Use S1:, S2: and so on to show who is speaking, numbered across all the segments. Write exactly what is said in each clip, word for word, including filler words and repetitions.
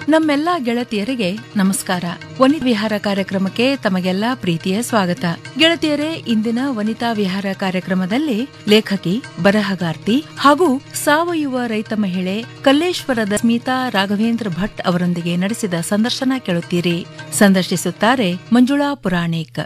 S1: ನಮ್ಮೆಲ್ಲಾ ಗೆಳತಿಯರಿಗೆ ನಮಸ್ಕಾರ. ವನಿತಾ ವಿಹಾರ ಕಾರ್ಯಕ್ರಮಕ್ಕೆ ತಮಗೆಲ್ಲ ಪ್ರೀತಿಯ ಸ್ವಾಗತ. ಗೆಳತಿಯರೇ, ಇಂದಿನ ವನಿತಾ ವಿಹಾರ ಕಾರ್ಯಕ್ರಮದಲ್ಲಿ ಲೇಖಕಿ, ಬರಹಗಾರ್ತಿ ಹಾಗೂ ಸಾವಯವ ರೈತ ಮಹಿಳೆ ಕಲ್ಲೇಶ್ವರದ ಸ್ಮಿತಾ ರಾಘವೇಂದ್ರ ಭಟ್ ಅವರೊಂದಿಗೆ ನಡೆಸಿದ ಸಂದರ್ಶನ ಕೇಳುತ್ತೀರಿ. ಸಂದರ್ಶಿಸುತ್ತಾರೆ ಮಂಜುಳಾ ಪುರಾಣಿಕ್.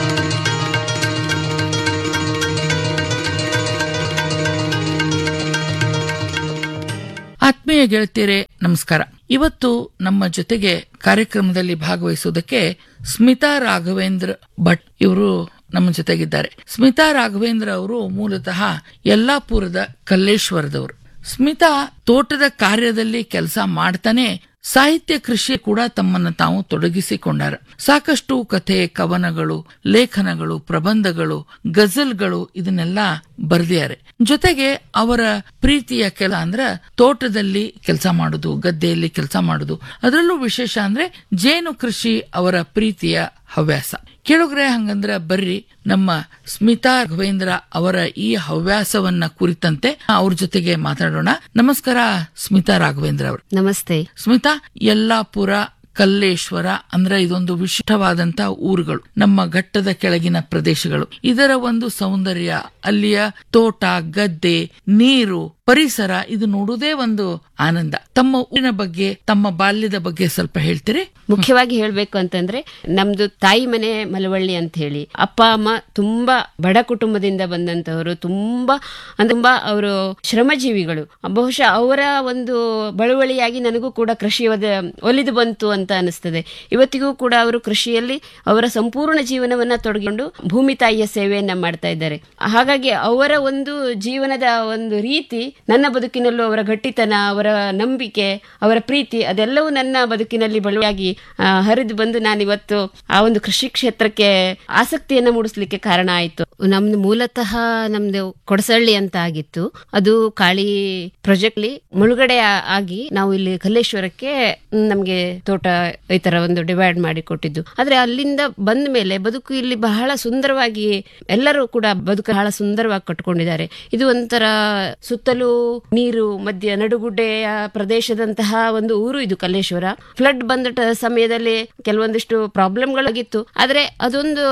S2: ಆತ್ಮೀಯ ಗೆಳತಿಯರೇ, ನಮಸ್ಕಾರ. ಇವತ್ತು ನಮ್ಮ ಜೊತೆಗೆ ಕಾರ್ಯಕ್ರಮದಲ್ಲಿ ಭಾಗವಹಿಸುವುದಕ್ಕೆ ಸ್ಮಿತಾ ರಾಘವೇಂದ್ರ ಭಟ್ ಇವರು ನಮ್ಮ ಜೊತೆಗಿದ್ದಾರೆ. ಸ್ಮಿತಾ ರಾಘವೇಂದ್ರ ಅವರು ಮೂಲತಃ ಯಲ್ಲಾಪುರದ ಕಲ್ಲೇಶ್ವರದವರು. ಸ್ಮಿತಾ ತೋಟದ ಕಾರ್ಯದಲ್ಲಿ ಕೆಲಸ ಮಾಡ್ತಾನೆ ಸಾಹಿತ್ಯ ಕೃಷಿ ಕೂಡ ತಮ್ಮನ್ನು ತಾವು ತೊಡಗಿಸಿಕೊಂಡಾರ. ಸಾಕಷ್ಟು ಕಥೆ, ಕವನಗಳು, ಲೇಖನಗಳು, ಪ್ರಬಂಧಗಳು, ಗಜಲ್ಗಳು ಇದನ್ನೆಲ್ಲ ಬರೆದಿದ್ದಾರೆ. ಜೊತೆಗೆ ಅವರ ಪ್ರೀತಿಯ ಕೆಲ ಅಂದ್ರ ತೋಟದಲ್ಲಿ ಕೆಲಸ ಮಾಡುದು, ಗದ್ದೆಯಲ್ಲಿ ಕೆಲಸ ಮಾಡುದು. ಅದರಲ್ಲೂ ವಿಶೇಷ ಅಂದ್ರೆ ಜೇನು ಕೃಷಿ ಅವರ ಪ್ರೀತಿಯ ಹವ್ಯಾಸ. ಕೇಳುಗ್ರೆ, ಹಂಗಂದ್ರ ಬರ್ರಿ ನಮ್ಮ ಸ್ಮಿತಾ ರಾಘವೇಂದ್ರ ಅವರ ಈ ಹವ್ಯಾಸವನ್ನ ಕುರಿತಂತೆ ಅವ್ರ ಜೊತೆಗೆ ಮಾತಾಡೋಣ. ನಮಸ್ಕಾರ ಸ್ಮಿತಾ ರಾಘವೇಂದ್ರ ಅವರು.
S3: ನಮಸ್ತೆ.
S2: ಸ್ಮಿತಾ, ಯಲ್ಲಾಪುರ, ಕಲ್ಲೇಶ್ವರ ಅಂದ್ರೆ ಇದೊಂದು ವಿಶಿಷ್ಟವಾದಂತ ಊರುಗಳು, ನಮ್ಮ ಘಟ್ಟದ ಕೆಳಗಿನ ಪ್ರದೇಶಗಳು. ಇದರ ಒಂದು ಸೌಂದರ್ಯ, ಅಲ್ಲಿಯ ತೋಟ, ಗದ್ದೆ, ನೀರು, ಪರಿಸರ, ಇದು ನೋಡುವುದೇ ಒಂದು ಆನಂದ. ತಮ್ಮ ಊರಿನ ಬಗ್ಗೆ, ತಮ್ಮ ಬಾಲ್ಯದ ಬಗ್ಗೆ ಸ್ವಲ್ಪ ಹೇಳ್ತೀರಿ?
S3: ಮುಖ್ಯವಾಗಿ ಹೇಳ್ಬೇಕು ಅಂತಂದ್ರೆ, ನಮ್ದು ತಾಯಿ ಮನೆ ಮಲವಳ್ಳಿ ಅಂತ ಹೇಳಿ, ಅಪ್ಪ ಅಮ್ಮ ತುಂಬಾ ಬಡ ಕುಟುಂಬದಿಂದ ಬಂದಂತವರು, ತುಂಬಾ ತುಂಬಾ ಅವರು ಶ್ರಮಜೀವಿಗಳು. ಬಹುಶಃ ಅವರ ಒಂದು ಬಳುವಳಿಯಾಗಿ ನನಗೂ ಕೂಡ ಕೃಷಿ ಒಲಿದು ಬಂತು ಅಂತ ಅನಿಸ್ತದೆ. ಇವತ್ತಿಗೂ ಕೂಡ ಅವರು ಕೃಷಿಯಲ್ಲಿ ಅವರ ಸಂಪೂರ್ಣ ಜೀವನವನ್ನ ತೊಡಗಿಕೊಂಡು ಭೂಮಿ ತಾಯಿಯ ಸೇವೆಯನ್ನ ಮಾಡ್ತಾ ಇದ್ದಾರೆ. ಹಾಗಾಗಿ ಅವರ ಒಂದು ಜೀವನದ ಒಂದು ರೀತಿ ನನ್ನ ಬದುಕಿನಲ್ಲೂ, ಅವರ ಗಟ್ಟಿತನ, ಅವರ ನಂಬಿಕೆ, ಅವರ ಪ್ರೀತಿ, ಅದೆಲ್ಲವೂ ನನ್ನ ಬದುಕಿನಲ್ಲಿ ಬಳುವಾಗಿ ಹರಿದು ಬಂದು ನಾನಿವತ್ತು ಆ ಒಂದು ಕೃಷಿ ಕ್ಷೇತ್ರಕ್ಕೆ ಆಸಕ್ತಿಯನ್ನ ಮೂಡಿಸ್ಲಿಕ್ಕೆ ಕಾರಣ ಆಯಿತು. ನಮ್ದು ಮೂಲತಃ ನಮ್ದು ಕೊಡಸಳ್ಳಿ ಅಂತ ಆಗಿತ್ತು. ಅದು ಕಾಳಿ ಪ್ರಾಜೆಕ್ಟ್ ಲಿ ಮುಳುಗಡೆ ಆಗಿ ನಾವು ಇಲ್ಲಿ ಕಲ್ಲೇಶ್ವರಕ್ಕೆ ನಮ್ಗೆ ತೋಟ ಈ ತರ ಒಂದು ಡಿವೈಡ್ ಮಾಡಿ ಕೊಟ್ಟಿದ್ದು. ಆದ್ರೆ ಅಲ್ಲಿಂದ ಬಂದ ಮೇಲೆ ಬದುಕು ಇಲ್ಲಿ ಬಹಳ ಸುಂದರವಾಗಿ, ಎಲ್ಲರೂ ಕೂಡ ಬದುಕು ಬಹಳ ಸುಂದರವಾಗಿ ಕಟ್ಕೊಂಡಿದ್ದಾರೆ. ಇದು ಒಂಥರ ಸುತ್ತಲೂ ನೀರು, ಮಧ್ಯ ನಡುಗುಡ್ಡೆಯ ಪ್ರದೇಶದಂತಹ ಒಂದು ಊರು ಇದು ಕಲ್ಲೇಶ್ವರ. ಫ್ಲಡ್ ಬಂದ ಸಮಯದಲ್ಲಿ ಕೆಲವೊಂದಿಷ್ಟು ಪ್ರಾಬ್ಲಮ್ಗಳಾಗಿತ್ತು. ಆದ್ರೆ ಅದೊಂದು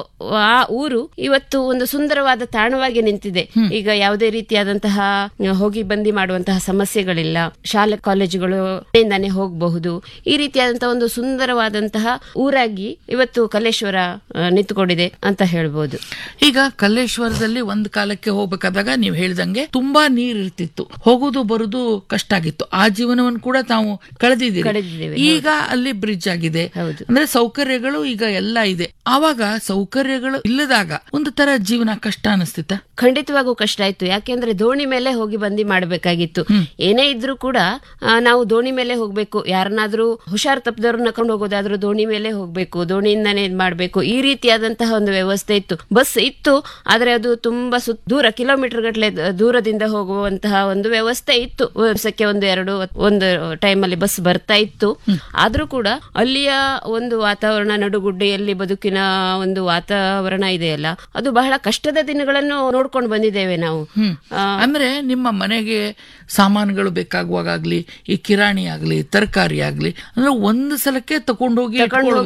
S3: ಆ ಊರು ಇವತ್ತು ಒಂದು ಸುಂದರವಾದ ತಾಣವಾಗಿ ನಿಂತಿದೆ. ಈಗ ಯಾವುದೇ ರೀತಿಯಾದಂತಹ ಹೋಗಿ ಬಂದಿ ಮಾಡುವಂತಹ ಸಮಸ್ಯೆಗಳಿಲ್ಲ. ಶಾಲೆ ಕಾಲೇಜುಗಳು ಇಂದಾನೆ ಹೋಗಬಹುದು. ಈ ರೀತಿಯಾದಂತಹ ಒಂದು ಸುಂದರವಾದಂತಹ ಊರಾಗಿ ಇವತ್ತು ಕಲ್ಲೇಶ್ವರ ನಿಂತುಕೊಂಡಿದೆ ಅಂತ ಹೇಳ್ಬೋದು.
S2: ಈಗ ಕಲ್ಲೇಶ್ವರದಲ್ಲಿ ಒಂದ್ ಕಾಲಕ್ಕೆ ಹೋಗ್ಬೇಕಾದಾಗ ನೀವು ಹೇಳ್ದಂಗೆ ತುಂಬಾ ನೀರ್ ಇರ್ತಿತ್ತು, ಹೋಗುದು ಬರುದು ಕಷ್ಟ ಆಗಿತ್ತು. ಆ ಜೀವನವನ್ನು ಕೂಡ ತಾವು ಕಳೆದಿದ್ದೀರಿ. ಈಗ ಅಲ್ಲಿ ಬ್ರಿಡ್ಜ್ ಆಗಿದೆ, ಅಂದ್ರೆ ಸೌಕರ್ಯಗಳು ಈಗ ಎಲ್ಲ ಇದೆ. ಆವಾಗ ಸೌಕರ್ಯಗಳು ಇಲ್ಲದಾಗ ಒಂದು ತರ ಜೀವನ ಕಷ್ಟ ಅನಿಸ್ತಿತ್ತ?
S3: ಖಂಡಿತವಾಗೂ ಕಷ್ಟ ಆಯ್ತು. ಯಾಕೆಂದ್ರೆ ದೋಣಿ ಮೇಲೆ ಹೋಗಿ ಬಂದಿ ಮಾಡಬೇಕಾಗಿತ್ತು. ಏನೇ ಇದ್ರೂ ಕೂಡ ನಾವು ದೋಣಿ ಮೇಲೆ ಹೋಗ್ಬೇಕು. ಯಾರನ್ನಾದ್ರೂ ಹುಷಾರ್ ತಪ್ಪದವ್ರನ್ನ ಕರ್ಕೊಂಡು ಹೋಗೋದಾದ್ರೂ ದೋಣಿ ಮೇಲೆ ಹೋಗ್ಬೇಕು, ದೋಣಿಯಿಂದಾನೇ ಇದ್ ಮಾಡ್ಬೇಕು. ಈ ರೀತಿಯಾದಂತಹ ಒಂದು ವ್ಯವಸ್ಥೆ ಇತ್ತು. ಬಸ್ ಇತ್ತು, ಆದ್ರೆ ಅದು ತುಂಬಾ ಸುತ್ತ ದೂರ, ಕಿಲೋಮೀಟರ್ ಗಟ್ಟಲೆ ದೂರದಿಂದ ಹೋಗುವಂತಹ ಒಂದು ವ್ಯವಸ್ಥೆ ಇತ್ತು. ವರ್ಷಕ್ಕೆ ಒಂದು ಎರಡು ಒಂದು ಟೈಮ್ ಅಲ್ಲಿ ಬಸ್ ಬರ್ತಾ ಇತ್ತು. ಆದ್ರೂ ಕೂಡ ಅಲ್ಲಿಯ ಒಂದು ವಾತಾವರಣ, ನಡುಗುಡ್ಡೆಯಲ್ಲಿ ಬದುಕಿನ ಒಂದು ವಾತಾವರಣ ಇದೆಯಲ್ಲ, ಅದು ಬಹಳ ಕಷ್ಟದ ದಿನಗಳನ್ನು ನೋಡ್ಕೊಂಡು ಬಂದಿದ್ದೇವೆ ನಾವು.
S2: ಅಂದ್ರೆ ನಿಮ್ಮ ಮನೆಗೆ ಸಾಮಾನುಗಳು ಬೇಕಾಗುವಾಗ್ಲಿ, ಈ ಕಿರಾಣಿ ಆಗ್ಲಿ, ತರಕಾರಿ ಆಗ್ಲಿ, ಅಂದ್ರೆ ಒಂದು ಸಲಕ್ಕೆ ತಕೊಂಡೋಗಿ,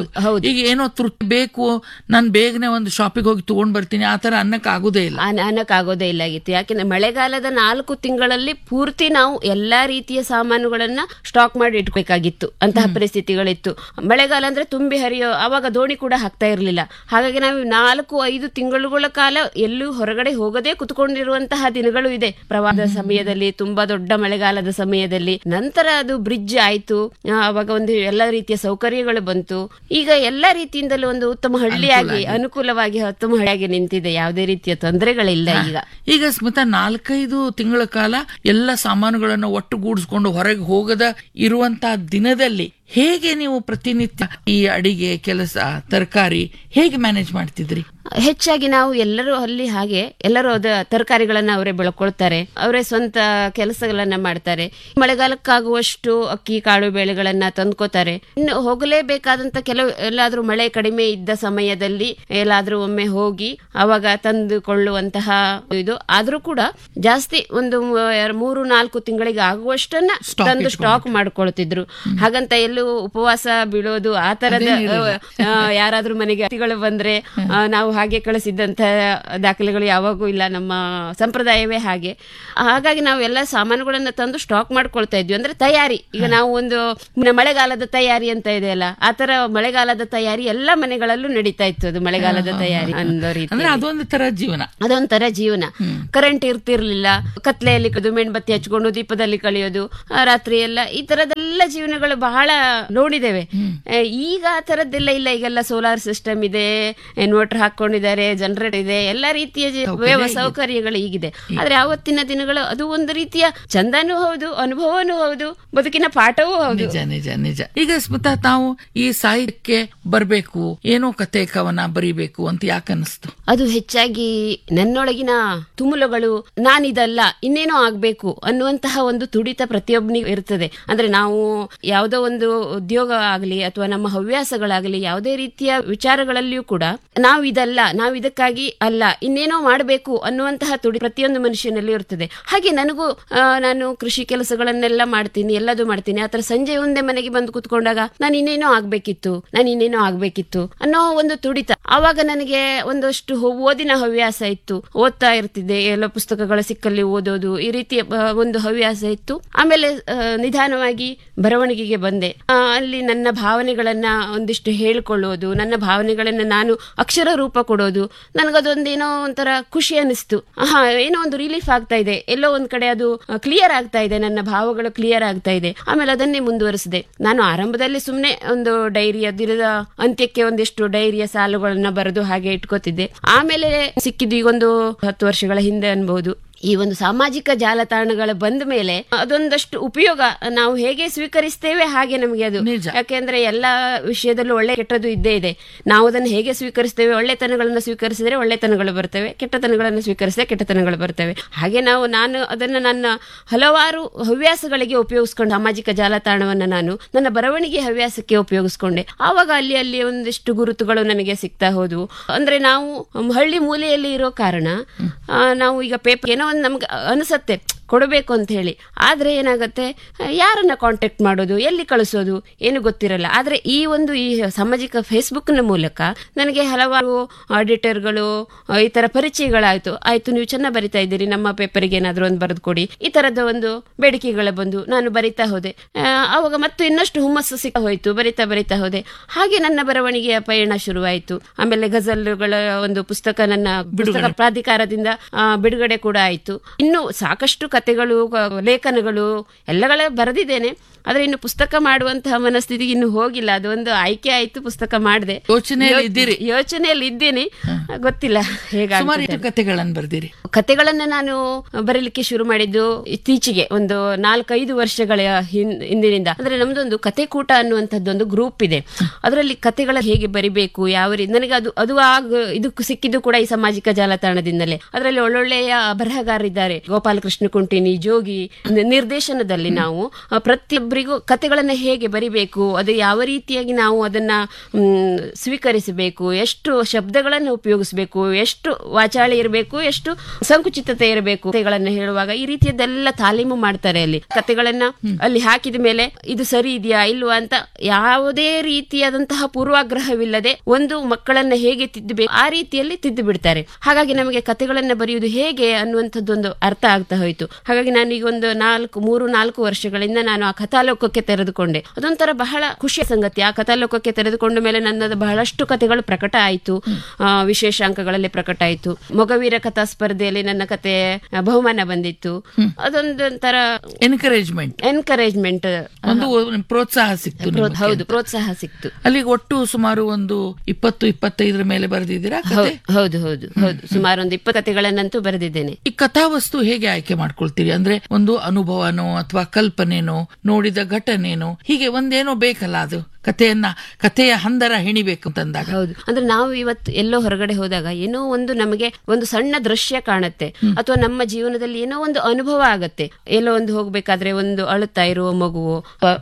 S2: ಈಗ ಏನೋ ತೃಪ್ತಿ ಬೇಕು, ನಾನ್ ಬೇಗನೆ ಒಂದು ಶಾಪಿಗೆ ಹೋಗಿ ತಗೊಂಡ್ ಬರ್ತೀನಿ, ಆತರ ಅನ್ನಕ್ ಆಗೋದೇ ಇಲ್ಲ
S3: ಅನ್ನಕ್ ಆಗೋದೇ ಇಲ್ಲ ಆಗಿತ್ತು. ಯಾಕೆಂದ್ರೆ ಮಳೆಗಾಲದ ನಾಲ್ಕು ತಿಂಗಳಲ್ಲಿ ಪೂರ್ತಿ ನಾವು ಎಲ್ಲಾ ರೀತಿಯ ಸಾಮಾನುಗಳನ್ನ ಸ್ಟಾಕ್ ಮಾಡಿ ಇಟ್ಬೇಕಾಗಿತ್ತು. ಅಂತಹ ಪರಿಸ್ಥಿತಿಗಳಿತ್ತು. ಮಳೆಗಾಲ ಅಂದ್ರೆ ತುಂಬಿ ಹರಿಯೋ, ಅವಾಗ ದೋಣಿ ಕೂಡ ಹಾಕ್ತಾ ಇರ್ಲಿಲ್ಲ. ಹಾಗಾಗಿ ನಾವು ನಾಲ್ಕು ಐದು ತಿಂಗಳುಗಳ ಕಾಲ ಎಲ್ಲೂ ಹೊರಗಡೆ ಹೋಗದೆ ಕುತ್ಕೊಂಡಿರುವಂತಹ ದಿನಗಳು ಇದೆ. ಪ್ರವಾಹದ ಸಮಯದಲ್ಲಿ, ತುಂಬಾ ದೊಡ್ಡ ಮಳೆಗಾಲದ ಸಮಯದಲ್ಲಿ. ನಂತರ ಅದು ಬ್ರಿಡ್ಜ್ ಆಯ್ತು, ಅವಾಗ ಒಂದು ಎಲ್ಲಾ ರೀತಿಯ ಸೌಕರ್ಯಗಳು ಬಂತು. ಈಗ ಎಲ್ಲಾ ರೀತಿಯಿಂದಲೂ ಒಂದು ಉತ್ತಮ ಹಳ್ಳಿಯಾಗಿ, ಅನುಕೂಲವಾಗಿ ಉತ್ತಮ ಹಳ್ಳಿಯಾಗಿ ನಿಂತಿದೆ. ಯಾವುದೇ ರೀತಿಯ ತೊಂದರೆಗಳಿಲ್ಲ ಈಗ.
S2: ಈಗ ಸ್ಮಿತಾ, ನಾಲ್ಕೈದು ತಿಂಗಳ ಕಾಲ ಎಲ್ಲ ಸಾಮಾನುಗಳನ್ನು ಒಟ್ಟುಗೂಡಿಸ್ಕೊಂಡು ಹೊರಗೆ ಹೋಗದ ಇರುವಂತಹ ದಿನದಲ್ಲಿ ಹೇಗೆ ನೀವು ಪ್ರತಿನಿತ್ಯ ಈ ಅಡಿಗೆ ಕೆಲಸ, ತರಕಾರಿ ಹೇಗೆ ಮ್ಯಾನೇಜ್ ಮಾಡ್ತಿದ್ರಿ?
S3: ಹೆಚ್ಚಾಗಿ ನಾವು ಎಲ್ಲರೂ ಅಲ್ಲಿ ಹಾಗೆ ಎಲ್ಲರೂ ಅದ ತರಕಾರಿಗಳನ್ನ ಅವರೇ ಬೆಳ್ಕೊಳ್ತಾರೆ, ಅವರೇ ಸ್ವಂತ ಕೆಲಸಗಳನ್ನ ಮಾಡ್ತಾರೆ. ಮಳೆಗಾಲಕ್ಕಾಗುವಷ್ಟು ಅಕ್ಕಿ ಕಾಳು ಬೇಳೆಗಳನ್ನ ತಂದ್ಕೋತಾರೆ. ಇನ್ನು ಹೋಗಲೇಬೇಕಾದಂತ ಕೆಲವು ಎಲ್ಲಾದ್ರೂ ಮಳೆ ಕಡಿಮೆ ಇದ್ದ ಸಮಯದಲ್ಲಿ ಎಲ್ಲಾದ್ರೂ ಒಮ್ಮೆ ಹೋಗಿ ಅವಾಗ ತಂದುಕೊಳ್ಳುವಂತಹ ಇದು. ಆದ್ರೂ ಕೂಡ ಜಾಸ್ತಿ ಒಂದು ಮೂರು ನಾಲ್ಕು ತಿಂಗಳಿಗೆ ಆಗುವಷ್ಟನ್ನ ತಂದು ಸ್ಟಾಕ್ ಮಾಡ್ಕೊಳ್ತಿದ್ರು. ಹಾಗಂತ ಎಲ್ಲೂ ಯಾವಾಗ್ಲೂ ಉಪವಾಸ ಬೀಳೋದು ಆ ತರದ ಆ, ಯಾರಾದ್ರೂ ಮನೆಗೆ ಅತಿಥಿಗಳು ಬಂದ್ರೆ ಆ, ನಾವು ಹಾಗೆ ಕಳಿಸಿದ್ದಂತ ದಾಖಲೆಗಳು ಯಾವಾಗೂ ಇಲ್ಲ. ನಮ್ಮ ಸಂಪ್ರದಾಯವೇ ಹಾಗೆ. ಹಾಗಾಗಿ ನಾವು ಎಲ್ಲ ಸಾಮಾನುಗಳನ್ನ ತಂದು ಸ್ಟಾಕ್ ಮಾಡ್ಕೊಳ್ತಾ ಇದ್ವಿ. ಅಂದ್ರೆ ತಯಾರಿ, ಈಗ ನಾವು ಒಂದು ಮಳೆಗಾಲದ ತಯಾರಿ ಅಂತ ಇದೆಯಲ್ಲ, ಆತರ ಮಳೆಗಾಲದ ತಯಾರಿ ಎಲ್ಲ ಮನೆಗಳಲ್ಲೂ ನಡೀತಾ ಇತ್ತು. ಅದು ಮಳೆಗಾಲದ ತಯಾರಿ ಅನ್ನೋ ರೀತಿ,
S2: ಅದೊಂದು ತರ ಜೀವನ,
S3: ಅದೊಂಥರ ಜೀವನ. ಕರೆಂಟ್ ಇರ್ತಿರ್ಲಿಲ್ಲ, ಕತ್ಲೆಯಲ್ಲಿ ಕಳೆದು ಮೇಣಬತ್ತಿ ಹಚ್ಕೊಂಡು ದೀಪದಲ್ಲಿ ಕಳೆಯೋದು ರಾತ್ರಿ ಎಲ್ಲ, ಈ ತರದೆಲ್ಲ ಜೀವನಗಳು ಬಹಳ ನೋಡಿದ್ದೇವೆ. ಈಗ ಆ ತರದ್ದೆಲ್ಲ ಇಲ್ಲ. ಈಗೆಲ್ಲ ಸೋಲಾರ್ ಸಿಸ್ಟಮ್ ಇದೆ, ಇನ್ವರ್ಟರ್ ಹಾಕೊಂಡಿದ್ದಾರೆ, ಜನರೇಟರ್ ಇದೆ, ಎಲ್ಲ ರೀತಿಯ ವ್ಯವ ಸೌಕರ್ಯಗಳು ಈಗಿದೆ. ಆದ್ರೆ ಆವತ್ತಿನ ದಿನಗಳು ಅದು ಒಂದು ರೀತಿಯ ಚಂದನೂ ಹೌದು, ಅನುಭವನೂ ಹೌದು, ಬದುಕಿನ ಪಾಠವೂ ಹೌದು.
S2: ನಿಜ ನಿಜ ನಿಜ. ಈಗ ಸ್ಮಿತಾ, ತಾವು ಈ ಸಾಹಿತ್ಯಕ್ಕೆ ಬರ್ಬೇಕು, ಏನೋ ಕತೆ ಕವನ ಬರೀಬೇಕು ಅಂತ ಯಾಕೆ ಅನಿಸ್ತು?
S3: ಅದು ಹೆಚ್ಚಾಗಿ ನನ್ನೊಳಗಿನ ತುಮುಲಗಳು, ನಾನಿದಲ್ಲ ಇನ್ನೇನೋ ಆಗ್ಬೇಕು ಅನ್ನುವಂತಹ ಒಂದು ತುಡಿತ ಪ್ರತಿಯೊಬ್ಬನಿಗೂ ಇರ್ತದೆ. ಅಂದ್ರೆ ನಾವು ಯಾವುದೋ ಒಂದು ಉದ್ಯೋಗ ಆಗಲಿ ಅಥವಾ ನಮ್ಮ ಹವ್ಯಾಸಗಳಾಗಲಿ ಯಾವುದೇ ರೀತಿಯ ವಿಚಾರಗಳಲ್ಲಿಯೂ ಕೂಡ ನಾವು ಇದಲ್ಲ, ನಾವು ಇದಕ್ಕಾಗಿ ಅಲ್ಲ, ಇನ್ನೇನೋ ಮಾಡಬೇಕು ಅನ್ನುವಂತಹ ತುಡಿ ಪ್ರತಿಯೊಂದು ಮನುಷ್ಯನಲ್ಲಿ ಇರ್ತದೆ. ಹಾಗೆ ನನಗೂ ಆ, ನಾನು ಕೃಷಿ ಕೆಲಸಗಳನ್ನೆಲ್ಲ ಮಾಡ್ತೀನಿ, ಎಲ್ಲದೂ ಮಾಡ್ತೀನಿ. ಆತರ ಸಂಜೆ ಒಂದೇ ಮನೆಗೆ ಬಂದು ಕುತ್ಕೊಂಡಾಗ ನಾನು ಇನ್ನೇನೋ ಆಗ್ಬೇಕಿತ್ತು, ನಾನು ಇನ್ನೇನೋ ಆಗ್ಬೇಕಿತ್ತು ಅನ್ನೋ ಒಂದು ತುಡಿತ. ಆವಾಗ ನನಗೆ ಒಂದಷ್ಟು ಓದಿನ ಹವ್ಯಾಸ ಇತ್ತು, ಓದ್ತಾ ಇರ್ತಿದ್ದೆ, ಎಲ್ಲ ಪುಸ್ತಕಗಳ ಸಿಕ್ಕಲ್ಲಿ ಓದೋದು, ಈ ರೀತಿಯ ಒಂದು ಹವ್ಯಾಸ ಇತ್ತು. ಆಮೇಲೆ ನಿಧಾನವಾಗಿ ಬರವಣಿಗೆಗೆ ಬಂದೆ. ಅಲ್ಲಿ ನನ್ನ ಭಾವನೆಗಳನ್ನ ಒಂದಿಷ್ಟು ಹೇಳ್ಕೊಳ್ಳೋದು, ನನ್ನ ಭಾವನೆಗಳನ್ನ ನಾನು ಅಕ್ಷರ ರೂಪ ಕೊಡೋದು, ನನಗದೊಂದೇನೋ ಒಂಥರ ಖುಷಿ ಅನಿಸ್ತು. ಆಹಾ, ಏನೋ ಒಂದು ರಿಲೀಫ್ ಆಗ್ತಾ ಇದೆ, ಎಲ್ಲೋ ಒಂದ್ ಕಡೆ ಅದು ಕ್ಲಿಯರ್ ಆಗ್ತಾ ಇದೆ, ನನ್ನ ಭಾವಗಳು ಕ್ಲಿಯರ್ ಆಗ್ತಾ ಇದೆ. ಆಮೇಲೆ ಅದನ್ನೇ ಮುಂದುವರಿಸಿದೆ. ನಾನು ಆರಂಭದಲ್ಲಿ ಸುಮ್ನೆ ಒಂದು ಡೈರಿಯ ದಿನದ ಅಂತ್ಯಕ್ಕೆ ಒಂದಿಷ್ಟು ಡೈರಿಯ ಸಾಲುಗಳನ್ನ ಬರೆದು ಹಾಗೆ ಇಟ್ಕೋತಿದ್ದೆ. ಆಮೇಲೆ ಸಿಕ್ಕಿದ್ದು ಈಗೊಂದು ಹತ್ತು ವರ್ಷಗಳ ಹಿಂದೆ ಅನ್ಬಹುದು, ಈ ಒಂದು ಸಾಮಾಜಿಕ ಜಾಲತಾಣಗಳ ಬಂದ ಮೇಲೆ ಅದೊಂದಷ್ಟು ಉಪಯೋಗ ನಾವು ಹೇಗೆ ಸ್ವೀಕರಿಸ್ತೇವೆ ಹಾಗೆ ನಮಗೆ ಅದು. ಯಾಕೆಂದ್ರೆ ಎಲ್ಲಾ ವಿಷಯದಲ್ಲೂ ಒಳ್ಳೆ ಕೆಟ್ಟದ್ದು ಇದ್ದೇ ಇದೆ. ನಾವು ಅದನ್ನು ಹೇಗೆ ಸ್ವೀಕರಿಸ್ತೇವೆ, ಒಳ್ಳೆತನಗಳನ್ನು ಸ್ವೀಕರಿಸಿದ್ರೆ ಒಳ್ಳೆತನಗಳು ಬರ್ತವೆ, ಕೆಟ್ಟತನಗಳನ್ನು ಸ್ವೀಕರಿಸಿದ್ರೆ ಕೆಟ್ಟತನಗಳು ಬರ್ತವೆ. ಹಾಗೆ ನಾವು ನಾನು ಅದನ್ನ ನನ್ನ ಹಲವಾರು ಹವ್ಯಾಸಗಳಿಗೆ ಉಪಯೋಗಿಸ್ಕೊಂಡು, ಸಾಮಾಜಿಕ ಜಾಲತಾಣವನ್ನ ನಾನು ನನ್ನ ಬರವಣಿಗೆ ಹವ್ಯಾಸಕ್ಕೆ ಉಪಯೋಗಿಸ್ಕೊಂಡೆ. ಆವಾಗ ಅಲ್ಲಿ ಅಲ್ಲಿ ಒಂದಿಷ್ಟು ಗುರುತುಗಳು ನನಗೆ ಸಿಗ್ತಾ ಹೋದವು. ಅಂದ್ರೆ ನಾವು ಹಳ್ಳಿ ಮೂಲೆಯಲ್ಲಿ ಇರೋ ಕಾರಣ ನಾವು ಈಗ ಪೇಪರ್ ಏನೋ ಒಂದು ನಮ್ಗೆ ಅನಿಸತ್ತೆ ಕೊಡಬೇಕು ಅಂತ ಹೇಳಿ, ಆದ್ರೆ ಏನಾಗತ್ತೆ, ಯಾರನ್ನ ಕಾಂಟ್ಯಾಕ್ಟ್ ಮಾಡೋದು, ಎಲ್ಲಿ ಕಳಿಸೋದು ಏನು ಗೊತ್ತಿರಲ್ಲ. ಆದ್ರೆ ಈ ಒಂದು ಈ ಸಾಮಾಜಿಕ ಫೇಸ್ಬುಕ್ ನ ಮೂಲಕ ನನಗೆ ಹಲವಾರು ಆಡಿಟರ್ಗಳು ಈ ತರ ಪರಿಚಯಗಳಾಯ್ತು. ಆಯ್ತು, ನೀವು ಚೆನ್ನಾಗಿ ಬರಿತಾ ಇದ್ದೀರಿ, ನಮ್ಮ ಪೇಪರ್ಗೆ ಏನಾದ್ರು ಒಂದು ಬರೆದು ಕೊಡಿ, ಈ ತರದ ಒಂದು ಬೇಡಿಕೆಗಳ ಬಂದು ನಾನು ಬರಿತಾ ಹೋದೆ. ಆವಾಗ ಮತ್ತು ಇನ್ನಷ್ಟು ಹುಮ್ಮಸ್ಸು ಸಿಕ್ಕ ಹೋಯ್ತು, ಬರಿತಾ ಬರಿತಾ ಹೋದೆ. ಹಾಗೆ ನನ್ನ ಬರವಣಿಗೆಯ ಪಯಣ ಶುರುವಾಯಿತು. ಆಮೇಲೆ ಗಜಲ್ಗಳ ಒಂದು ಪುಸ್ತಕ ನನ್ನ ಪುಸ್ತಕ ಪ್ರಾಧಿಕಾರದಿಂದ ಬಿಡುಗಡೆ ಕೂಡ ಆಯ್ತು. ಇನ್ನು ಸಾಕಷ್ಟು ಕಥೆಗಳು, ಲೇಖನಗಳು ಎಲ್ಲಗಳ ಬರೆದಿದ್ದೇನೆ. ಆದ್ರೆ ಇನ್ನು ಪುಸ್ತಕ ಮಾಡುವಂತಹ ಮನಸ್ಥಿತಿಗೆ ಇನ್ನು ಹೋಗಿಲ್ಲ. ಅದೊಂದು ಆಯ್ಕೆ ಆಯ್ತು, ಪುಸ್ತಕ ಮಾಡಿದೆ, ಯೋಚನೆಯಲ್ಲಿ ಇದ್ದೇನೆ, ಗೊತ್ತಿಲ್ಲ ಹೇಗಾಗಿ.
S2: ಕಥೆಗಳನ್ನು ಬರ್ದಿರಿ?
S3: ಕಥೆಗಳನ್ನ ನಾನು ಬರೀಲಿಕ್ಕೆ ಶುರು ಮಾಡಿದ್ದು ಇತ್ತೀಚೆಗೆ ಒಂದು ನಾಲ್ಕೈದು ವರ್ಷಗಳ ಹಿಂದಿನಿಂದ. ಅಂದ್ರೆ ನಮ್ದೊಂದು ಕಥೆ ಕೂಟ ಅನ್ನುವಂಥದ್ದೊಂದು ಗ್ರೂಪ್ ಇದೆ. ಅದರಲ್ಲಿ ಕಥೆಗಳ ಹೇಗೆ ಬರಿಬೇಕು, ಯಾವ ರೀತಿ, ನನಗೆ ಅದು ಅದು ಆಗ ಇದಕ್ಕೂ ಸಿಕ್ಕಿದ್ದು ಕೂಡ ಈ ಸಾಮಾಜಿಕ ಜಾಲತಾಣದಿಂದಲೇ. ಅದರಲ್ಲಿ ಒಳ್ಳೊಳ್ಳೆಯ ಬರಹಗಾರರಿದ್ದಾರೆ, ಗೋಪಾಲಕೃಷ್ಣ ಕುಂಟಿನಿ, ಜೋಗಿ ನಿರ್ದೇಶನದಲ್ಲಿ ನಾವು ಪ್ರತಿಯೊಬ್ಬರಿಗೂ ಕಥೆಗಳನ್ನ ಹೇಗೆ ಬರಿಬೇಕು, ಅದು ಯಾವ ರೀತಿಯಾಗಿ ನಾವು ಅದನ್ನ ಸ್ವೀಕರಿಸಬೇಕು, ಎಷ್ಟು ಶಬ್ದಗಳನ್ನು ಉಪಯೋಗಿಸಬೇಕು, ಎಷ್ಟು ವಾಚಾಳಿ ಇರಬೇಕು, ಎಷ್ಟು ಸಂಕುಚಿತತೆ ಇರಬೇಕು ಕಥೆಗಳನ್ನ ಹೇಳುವಾಗ, ಈ ರೀತಿಯದೆಲ್ಲ ತಾಲೀಮು ಮಾಡ್ತಾರೆ ಅಲ್ಲಿ. ಕಥೆಗಳನ್ನ ಅಲ್ಲಿ ಹಾಕಿದ ಮೇಲೆ ಇದು ಸರಿ ಇದೆಯಾ ಇಲ್ವಾ ಅಂತ ಯಾವುದೇ ರೀತಿಯಾದಂತಹ ಪೂರ್ವಾಗ್ರಹವಿಲ್ಲದೆ ಒಂದು ಮಕ್ಕಳನ್ನ ಹೇಗೆ ತಿದ್ದಬೇಕು ಆ ರೀತಿಯಲ್ಲಿ ತಿದ್ದು ಬಿಡ್ತಾರೆ. ಹಾಗಾಗಿ ನಮಗೆ ಕಥೆಗಳನ್ನ ಬರೆಯುವುದು ಹೇಗೆ ಅನ್ನುವಂಥದ್ದೊಂದು ಅರ್ಥ ಆಗ್ತಾ ಹೋಯ್ತು. ಹಾಗಾಗಿ ನಾನು ಈಗ ಒಂದು ನಾಲ್ಕು ಮೂರು ನಾಲ್ಕು ವರ್ಷಗಳಿಂದ ನಾನು ಆ ಕಥಾಲೋಕಕ್ಕೆ ತೆರೆದುಕೊಂಡೆ. ಅದೊಂಥರ ಬಹಳ ಖುಷಿಯ ಸಂಗತಿ. ಆ ಕಥಾಲೋಕಕ್ಕೆ ತೆರೆದುಕೊಂಡ ಮೇಲೆ ನನ್ನದು ಬಹಳಷ್ಟು ಕಥೆಗಳು ಪ್ರಕಟ ಆಯಿತು, ವಿಶೇಷಾಂಕಗಳಲ್ಲಿ ಪ್ರಕಟ ಆಯಿತು. ಮೊಗವೀರ ಕಥಾ ಸ್ಪರ್ಧೆಯಲ್ಲಿ ನನ್ನ ಕತೆ ಬಹುಮಾನ ಬಂದಿತ್ತು. ಅದೊಂದೊಂಥರ
S2: ಎನ್ಕರೇಜ್ಮೆಂಟ್
S3: ಎನ್ಕರೇಜ್ಮೆಂಟ್
S2: ಪ್ರೋತ್ಸಾಹ ಸಿಕ್ತು.
S3: ಹೌದು, ಪ್ರೋತ್ಸಾಹ ಸಿಕ್ತು.
S2: ಅಲ್ಲಿ ಒಟ್ಟು ಸುಮಾರು ಒಂದು ಇಪ್ಪತ್ತು ಇಪ್ಪತ್ತೈದರ ಮೇಲೆ ಬರೆದಿದ್ದೀರಾ?
S3: ಹೌದು ಹೌದು ಹೌದು ಸುಮಾರು ಒಂದು ಇಪ್ಪತ್ತು ಕಥೆಗಳನ್ನಂತೂ ಬರೆದಿದ್ದೇನೆ.
S2: ಈ ಕಥಾವಸ್ತು ಹೇಗೆ ಆಯ್ಕೆ ಮಾಡ್ಕೊಳ್ತೀರಿ? ಅಂದ್ರೆ ಒಂದು ಅನುಭವನೋ ಅಥವಾ ಕಲ್ಪನೆನೋ, ನೋಡಿದ ಘಟನೆನೋ, ಹೀಗೆ ಒಂದೇನೋ ಬೇಕಲ್ಲ ಅದು? ಕಥೆಯನ್ನ ಕಥೆಯ ಹಂದರ ಹೆಣಿಬೇಕು ಅಂತಂದಾಗ.
S3: ಹೌದು, ಅಂದ್ರೆ ನಾವು ಇವತ್ತು ಎಲ್ಲೋ ಹೊರಗಡೆ ಹೋದಾಗ ಏನೋ ಒಂದು ನಮಗೆ ಒಂದು ಸಣ್ಣ ದೃಶ್ಯ ಕಾಣುತ್ತೆ, ಅಥವಾ ನಮ್ಮ ಜೀವನದಲ್ಲಿ ಏನೋ ಒಂದು ಅನುಭವ ಆಗತ್ತೆ. ಎಲ್ಲೋ ಒಂದು ಹೋಗ್ಬೇಕಾದ್ರೆ ಒಂದು ಅಳುತ್ತಾ ಇರುವ ಮಗುವು,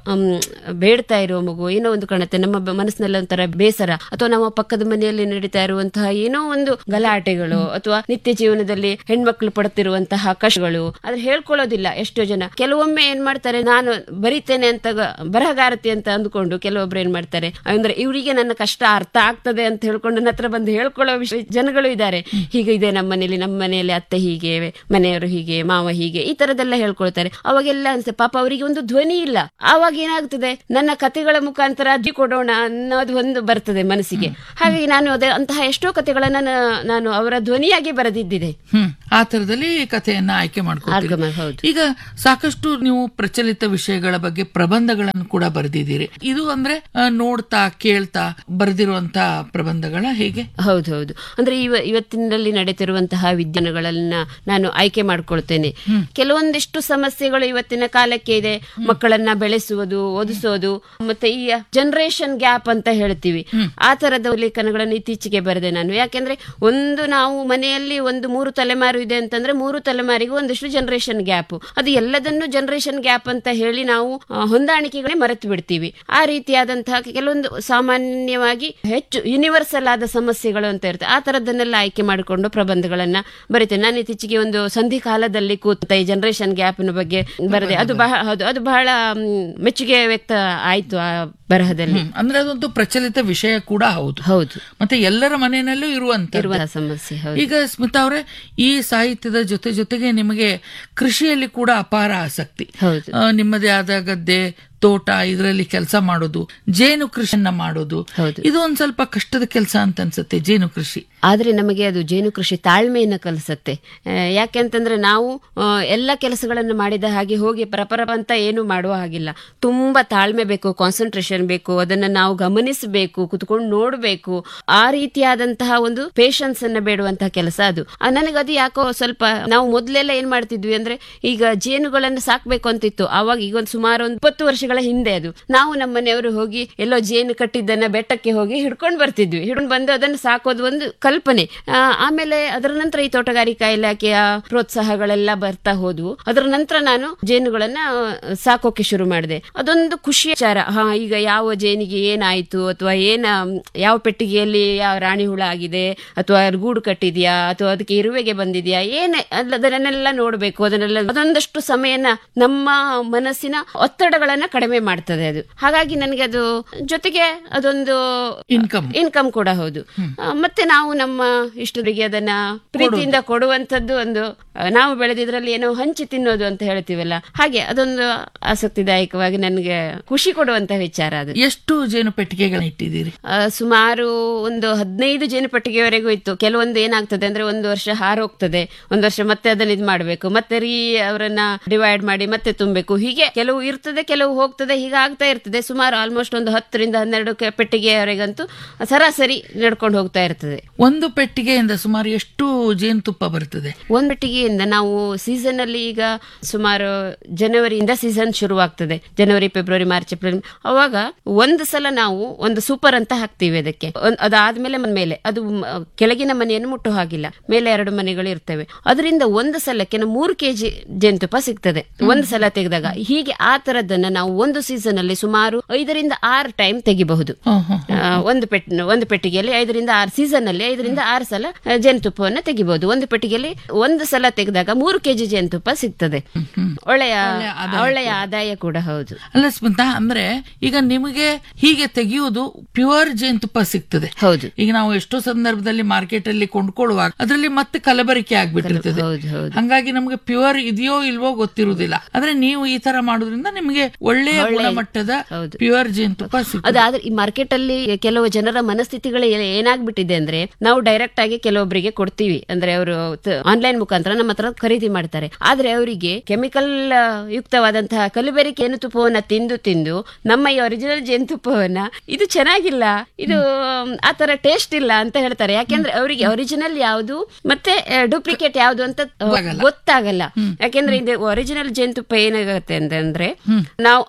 S3: ಬೇಡ್ತಾ ಇರುವ ಮಗು ಏನೋ ಒಂದು ಕಾಣುತ್ತೆ, ನಮ್ಮ ಮನಸ್ಸಿನಲ್ಲಿ ಒಂಥರ ಬೇಸರ, ಅಥವಾ ನಮ್ಮ ಪಕ್ಕದ ಮನೆಯಲ್ಲಿ ನಡೀತಾ ಇರುವಂತಹ ಏನೋ ಒಂದು ಗಲಾಟೆಗಳು, ಅಥವಾ ನಿತ್ಯ ಜೀವನದಲ್ಲಿ ಹೆಣ್ಮಕ್ಳು ಪಡುತ್ತಿರುವಂತಹ ಕಷ್ಟಗಳು, ಆದ್ರೆ ಹೇಳ್ಕೊಳ್ಳೋದಿಲ್ಲ ಎಷ್ಟೋ ಜನ. ಕೆಲವೊಮ್ಮೆ ಏನ್ ಮಾಡ್ತಾರೆ, ನಾನು ಬರಿತೇನೆ ಅಂತ ಬರಹಗಾರತಿ ಅಂತ ಅಂದ್ಕೊಂಡು ಕೆಲವೊಬ್ರು ಏನ್ ಮಾಡ್ತಾರೆ ಅಂದ್ರೆ ಇವರಿಗೆ ನನ್ನ ಕಷ್ಟ ಅರ್ಥ ಆಗ್ತದೆ ಅಂತ ಹೇಳ್ಕೊಂಡು ನನ್ನ ಹತ್ರ ಬಂದು ಹೇಳ್ಕೊಳ್ಳೋ ವಿಷಯ ಜನಗಳು ಇದ್ದಾರೆ. ಹೀಗೆ ಇದೆ ನಮ್ಮ ಮನೆಯಲ್ಲಿ, ನಮ್ಮ ಮನೆಯಲ್ಲಿ ಅತ್ತೆ ಹೀಗೆ, ಮನೆಯವರು ಹೀಗೆ, ಮಾವ ಹೀಗೆ, ಈ ತರದೆಲ್ಲ ಹೇಳ್ಕೊಳ್ತಾರೆ. ಅವಾಗೆಲ್ಲ ಅನ್ಸುತ್ತೆ ಪಾಪ ಅವರಿಗೆ ಒಂದು ಧ್ವನಿ ಇಲ್ಲ. ಆವಾಗ ಏನಾಗ್ತದೆ, ನನ್ನ ಕಥೆಗಳ ಮುಖಾಂತರ ಅಜ್ಜಿ ಕೊಡೋಣ ಅನ್ನೋದು ಒಂದು ಬರ್ತದೆ ಮನಸ್ಸಿಗೆ. ಹಾಗಾಗಿ ನಾನು ಅದೇ ಅಂತಹ ಎಷ್ಟೋ ಕಥೆಗಳನ್ನ ನಾನು ಅವರ ಧ್ವನಿಯಾಗಿ ಬರೆದಿದ್ದಿದೆ.
S2: ಹ್ಮ್ ಆ ತರದಲ್ಲಿ ಕಥೆಯನ್ನ ಆಯ್ಕೆ ಮಾಡ್ಕೊಂಡು ಈಗ ಸಾಕಷ್ಟು ನೀವು ಪ್ರಚಲಿತ ವಿಷಯಗಳ ಬಗ್ಗೆ ಪ್ರಬಂಧಗಳನ್ನು ಕೂಡ ಬರೆದಿದ್ದೀರಿ. ಇದು ಅಂದ್ರೆ ನೋಡ್ತಾ ಕೇಳ್ತಾ ಬರೆದಿರುವಂತಹ ಪ್ರಬಂಧಗಳ ಹೇಗೆ?
S3: ಹೌದು ಹೌದು, ಅಂದ್ರೆ ಇವ ಇವತ್ತಿನಲ್ಲಿ ನಡೀತಿರುವಂತಹ ವಿದ್ಯಾನಗಳನ್ನ ನಾನು ಆಯ್ಕೆ ಮಾಡ್ಕೊಳ್ತೇನೆ. ಕೆಲವೊಂದಿಷ್ಟು ಸಮಸ್ಯೆಗಳು ಇವತ್ತಿನ ಕಾಲಕ್ಕೆ ಇದೆ. ಮಕ್ಕಳನ್ನ ಬೆಳೆಸುವುದು, ಓದಿಸೋದು, ಮತ್ತೆ ಈ ಜನರೇಷನ್ ಗ್ಯಾಪ್ ಅಂತ ಹೇಳ್ತೀವಿ, ಆ ತರದ ಲೇಖನಗಳನ್ನು ಇತ್ತೀಚೆಗೆ ಬರೆದೆ ನಾನು. ಯಾಕೆಂದ್ರೆ ಒಂದು ನಾವು ಮನೆಯಲ್ಲಿ ಒಂದು ಮೂರು ತಲೆಮಾರು ಇದೆ ಅಂತಂದ್ರೆ ಮೂರು ತಲೆಮಾರಿಗೂ ಒಂದಿಷ್ಟು ಜನರೇಷನ್ ಗ್ಯಾಪ್. ಅದು ಎಲ್ಲದನ್ನು ಜನರೇಷನ್ ಗ್ಯಾಪ್ ಅಂತ ಹೇಳಿ ನಾವು ಹೊಂದಾಣಿಕೆಗಳೇ ಮರೆತು ಬಿಡ್ತೀವಿ. ಆ ರೀತಿಯಾದಂತಹ ಕೆಲವೊಂದು ಸಾಮಾನ್ಯವಾಗಿ ಹೆಚ್ಚು ಯೂನಿವರ್ಸಲ್ ಆದ ಸಮಸ್ಯೆಗಳು ಅಂತ ಇರುತ್ತೆ. ಆ ತರದನ್ನೆಲ್ಲ ಆಯ್ಕೆ ಮಾಡಿಕೊಂಡು ಪ್ರಬಂಧಗಳನ್ನ ಬರೀತೇನೆ. ನಾನು ಇತ್ತೀಚೆಗೆ ಒಂದು ಸಂಧಿ ಕಾಲದಲ್ಲಿ ಕೂತ ಈ ಜನರೇಷನ್ ಗ್ಯಾಪ್ ಬಗ್ಗೆ ಬರೆದೆ. ಅದು ಬಹಳ ಹೌದು ಅದು ಬಹಳ ಮೆಚ್ಚುಗೆ ವ್ಯಕ್ತ ಆಯ್ತು ಆ ಬರಹದಲ್ಲಿ.
S2: ಅಂದ್ರೆ ಅದೊಂದು ಪ್ರಚಲಿತ ವಿಷಯ ಕೂಡ ಹೌದು
S3: ಹೌದು
S2: ಮತ್ತೆ ಎಲ್ಲರ ಮನೆಯಲ್ಲೂ ಇರುವಂತ
S3: ಸಮಸ್ಯೆ.
S2: ಈಗ ಸ್ಮಿತಾ ಅವರೇ, ಈ ಸಾಹಿತ್ಯದ ಜೊತೆ ಜೊತೆಗೆ ನಿಮಗೆ ಕೃಷಿಯಲ್ಲಿ ಕೂಡ ಅಪಾರ ಆಸಕ್ತಿ. ನಿಮ್ಮದೇ ಆದ ಗದ್ದೆ, ತೋಟ, ಇದರಲ್ಲಿ ಕೆಲಸ ಮಾಡೋದು, ಜೇನು ಕೃಷಿಯನ್ನ ಮಾಡೋದು, ಇದು ಒಂದ್ ಸ್ವಲ್ಪ ಕಷ್ಟದ ಕೆಲಸ ಅಂತ ಅನ್ಸುತ್ತೆ ಜೇನು ಕೃಷಿ.
S3: ಆದ್ರೆ ನಮಗೆ ಅದು ಜೇನು ಕೃಷಿ ತಾಳ್ಮೆಯನ್ನು ಕಲಿಸುತ್ತೆ. ಯಾಕೆಂತಂದ್ರೆ ನಾವು ಎಲ್ಲ ಕೆಲಸಗಳನ್ನು ಮಾಡಿದ ಹಾಗೆ ಹೋಗಿ ಪರಪರ ಅಂತ ಏನು ಮಾಡುವ ಹಾಗಿಲ್ಲ. ತುಂಬಾ ತಾಳ್ಮೆ ಬೇಕು, ಕಾನ್ಸಂಟ್ರೇಷನ್ ಬೇಕು, ಅದನ್ನ ನಾವು ಗಮನಿಸಬೇಕು, ಕುತ್ಕೊಂಡು ನೋಡ್ಬೇಕು. ಆ ರೀತಿಯಾದಂತಹ ಒಂದು ಪೇಶನ್ಸ್ ಅನ್ನ ಬೇಡುವಂತಹ ಕೆಲಸ ಅದು. ನನಗದು ಯಾಕೋ ಸ್ವಲ್ಪ, ನಾವು ಮೊದ್ಲೆಲ್ಲ ಏನ್ ಮಾಡ್ತಿದ್ವಿ ಅಂದ್ರೆ, ಈಗ ಜೇನುಗಳನ್ನು ಸಾಕ್ಬೇಕು ಅಂತಿತ್ತು ಆವಾಗ, ಈಗ ಒಂದು ಸುಮಾರು ಒಂದು ಇಪ್ಪತ್ತು ವರ್ಷಗಳ ಹಿಂದೆ ಅದು ನಾವು ನಮ್ಮ ಮನೆಯವರು ಹೋಗಿ ಎಲ್ಲೋ ಜೇನು ಕಟ್ಟಿದ್ದನ್ನ ಬೆಟ್ಟಕ್ಕೆ ಹೋಗಿ ಹಿಡ್ಕೊಂಡು ಬರ್ತಿದ್ವಿ. ಹಿಡ್ಕೊಂಡು ಬಂದು ಅದನ್ನು ಸಾಕೋದು ಒಂದು ಕಲ್ಪನೆ. ಆಮೇಲೆ ಅದರ ನಂತರ ಈ ತೋಟಗಾರಿಕಾ ಇಲಾಖೆಯ ಪ್ರೋತ್ಸಾಹಗಳೆಲ್ಲ ಬರ್ತಾ ಹೋದ್ವು. ಅದರ ನಂತರ ನಾನು ಜೇನುಗಳನ್ನ ಸಾಕೋಕೆ ಶುರು ಮಾಡಿದೆ. ಅದೊಂದು ಖುಷಿಯ ವಿಚಾರ. ಹಾ, ಈಗ ಯಾವ ಜೇನಿಗೆ ಏನಾಯ್ತು, ಅಥವಾ ಏನ ಯಾವ ಪೆಟ್ಟಿಗೆಯಲ್ಲಿ ಯಾವ ರಾಣಿ ಹುಳ ಆಗಿದೆ, ಅಥವಾ ಗೂಡು ಕಟ್ಟಿದ್ಯಾ, ಅಥವಾ ಅದಕ್ಕೆ ಇರುವೆಗೆ ಬಂದಿದ್ಯಾ, ಏನೇ ಅದನ್ನೆಲ್ಲ ನೋಡ್ಬೇಕು. ಅದನ್ನೆಲ್ಲ ಅದೊಂದಷ್ಟು ಸಮಯನ ನಮ್ಮ ಮನಸ್ಸಿನ ಒತ್ತಡಗಳನ್ನ ಕಡಿಮೆ ಮಾಡ್ತದೆ ಅದು. ಹಾಗಾಗಿ ನನಗೆ ಅದು ಜೊತೆಗೆ ಅದೊಂದು
S2: ಇನ್ಕಮ್
S3: ಇನ್ಕಮ್ ಕೂಡ ಹೌದು. ಮತ್ತೆ ನಾವು ನಮ್ಮ ಇಷ್ಟರಿಗೆ ಅದನ್ನ ಪ್ರೀತಿಯಿಂದ ಕೊಡುವಂತದ್ದು ಒಂದು, ನಾವು ಬೆಳೆದಿದ್ರಲ್ಲಿ ಏನೋ ಹಂಚಿ ತಿನ್ನೋದು ಅಂತ ಹೇಳ್ತೀವಲ್ಲ, ಹಾಗೆ ಅದೊಂದು ಆಸಕ್ತಿದಾಯಕವಾಗಿ ನನಗೆ ಖುಷಿ ಕೊಡುವಂತಹ ವಿಚಾರ ಅದು.
S2: ಎಷ್ಟು ಜೇನು ಪೆಟ್ಟಿಗೆಗಳನ್ನ ಇಟ್ಟಿದ್ದೀರಿ?
S3: ಸುಮಾರು ಒಂದು ಹದಿನೈದು ಜೇನು ಪೆಟ್ಟಿಗೆವರೆಗೂ ಇತ್ತು. ಕೆಲವೊಂದು ಏನಾಗ್ತದೆ ಅಂದ್ರೆ ಒಂದು ವರ್ಷ ಹಾರೋಗ್ತದೆ, ಒಂದು ವರ್ಷ ಮತ್ತೆ ಅದನ್ನ ಇದು ಮಾಡ್ಬೇಕು, ಮತ್ತೆ ರೀ ಅವರನ್ನ ಡಿವೈಡ್ ಮಾಡಿ ಮತ್ತೆ ತುಂಬಬೇಕು. ಹೀಗೆ ಕೆಲವು ಇರ್ತದೆ, ಕೆಲವು ಹೋಗ್ತದೆ, ಹೀಗೆ ಆಗ್ತಾ ಇರ್ತದೆ. ಸುಮಾರು ಆಲ್ಮೋಸ್ಟ್ ಒಂದು ಹತ್ತರಿಂದ ಹನ್ನೆರಡು ಪೆಟ್ಟಿಗೆಯವರೆಗಂತೂ ಸರಾಸರಿ ನಡ್ಕೊಂಡು ಹೋಗ್ತಾ ಇರ್ತದೆ.
S2: ಒಂದು ಪೆಟ್ಟಿಗೆಯಿಂದ ಸುಮಾರು ಎಷ್ಟು ಜೇನುತುಪ್ಪ ಬರ್ತದೆ?
S3: ಒಂದು ಪೆಟ್ಟಿಗೆಯಿಂದ ನಾವು ಸೀಸನ್ ಅಲ್ಲಿ, ಈಗ ಸುಮಾರು ಜನವರಿಯಿಂದ ಸೀಸನ್ ಶುರುವಾಗ್ತದೆ, ಜನವರಿ, ಫೆಬ್ರವರಿ, ಮಾರ್ಚ್, ಏಪ್ರಿಲ್. ಅವಾಗ ಒಂದು ಸಲ ನಾವು ಒಂದು ಸೂಪರ್ ಅಂತ ಹಾಕ್ತೀವಿ ಅದಕ್ಕೆ. ಅದಾದ್ಮೇಲೆ ಮೇಲೆ ಅದು ಕೆಳಗಿನ ಮನೆಯನ್ನು ಮುಟ್ಟೋ ಹಾಗಿಲ್ಲ, ಮೇಲೆ ಎರಡು ಮನೆಗಳು ಇರ್ತವೆ. ಅದರಿಂದ ಒಂದು ಸಲಕ್ಕೆ ಮೂರು ಕೆಜಿ ಜೇನುತುಪ್ಪ ಸಿಗ್ತದೆ ಒಂದು ಸಲ ತೆಗೆದಾಗ. ಹೀಗೆ ಆ ತರದನ್ನ ನಾವು ಒಂದು ಸೀಸನ್ ಅಲ್ಲಿ ಸುಮಾರು ಐದರಿಂದ ಆರು ಟೈಮ್ ತೆಗಿಬಹುದು. ಒಂದು ಪೆಟ್ ಒಂದು ಪೆಟ್ಟಿಗೆಯಲ್ಲಿ ಐದರಿಂದ ಆರು ಸೀಸನ್ ಅಲ್ಲಿ ಐದರಿಂದ ಆರು ಸಲ ಜೇನುತುಪ್ಪವನ್ನು ತೆಗಿಬಹುದು. ಒಂದು ಪೆಟ್ಟಿಗೆಯಲ್ಲಿ ಒಂದು ಸಲ ತೆಗೆದಾಗ ಮೂರು ಕೆಜಿ ಜೇನುತುಪ್ಪ ಸಿಗ್ತದೆ. ಒಳ್ಳೆಯ ಒಳ್ಳೆಯ ಆದಾಯ ಕೂಡ ಹೌದು.
S2: ಅಲ್ಲ ಸ್ಮಿತಾ, ಅಂದ್ರೆ ಈಗ ನಿಮಗೆ ಹೀಗೆ ತೆಗೆಯುವುದು ಪ್ಯೂರ್ ಜೇನುತುಪ್ಪ ಸಿಗ್ತದೆ.
S3: ಹೌದು.
S2: ಈಗ ನಾವು ಎಷ್ಟೋ ಸಂದರ್ಭದಲ್ಲಿ ಮಾರ್ಕೆಟ್ ಅಲ್ಲಿ ಕೊಂಡ್ಕೊಳ್ಳುವಾಗ ಅದರಲ್ಲಿ ಮತ್ತೆ ಕಲಬರಿಕೆ ಆಗ್ಬಿಟ್ಟಿರ್ತದೆ. ಹಂಗಾಗಿ ನಮಗೆ ಪ್ಯೂರ್ ಇದೆಯೋ ಇಲ್ವೋ ಗೊತ್ತಿರುವುದಿಲ್ಲ. ಆದ್ರೆ ನೀವು ಈ ತರ ಮಾಡೋದ್ರಿಂದ ನಿಮಗೆ ಒಳ್ಳೆಯ ಗುಣಮಟ್ಟದ ಪ್ಯೂರ್ ಜೇನುತುಪ್ಪ ಸಿಗ್ತದೆ.
S3: ಅದಾದ್ರೆ ಈ ಮಾರ್ಕೆಟ್ ಅಲ್ಲಿ ಕೆಲವು ಜನರ ಮನಸ್ಥಿತಿಗಳು ಏನಾಗ್ಬಿಟ್ಟಿದೆ ಅಂದ್ರೆ, ನಾವು ಡೈರೆಕ್ಟ್ ಆಗಿ ಕೆಲವೊಬ್ಬರಿಗೆ ಕೊಡ್ತೀವಿ, ಅಂದ್ರೆ ಅವರು ಆನ್ಲೈನ್ ಮುಖಾಂತರ ನಮ್ಮ ಹತ್ರ ಖರೀದಿ ಮಾಡ್ತಾರೆ. ಆದ್ರೆ ಅವರಿಗೆ ಕೆಮಿಕಲ್ ಯುಕ್ತವಾದಂತಹ ಕಲಬೆರಕೆ ಜೇನುತುಪ್ಪವನ್ನ ತಿಂದು ತಿಂದು ನಮ್ಮ ಈ ಒರಿಜಿನಲ್ ಜೇನುತುಪ್ಪವನ್ನ ಇದು ಚೆನ್ನಾಗಿಲ್ಲ, ಇದು ಆತರ ಟೇಸ್ಟ್ ಇಲ್ಲ ಅಂತ ಹೇಳ್ತಾರೆ. ಯಾಕೆಂದ್ರೆ ಅವರಿಗೆ ಒರಿಜಿನಲ್ ಯಾವುದು ಮತ್ತೆ ಡೂಪ್ಲಿಕೇಟ್ ಯಾವುದು ಅಂತ ಗೊತ್ತಾಗಲ್ಲ. ಯಾಕೆಂದ್ರೆ ಇದು ಒರಿಜಿನಲ್ ಜೇನುತುಪ್ಪ ಏನಾಗುತ್ತೆ ಅಂತಂದ್ರೆ, ನಾವು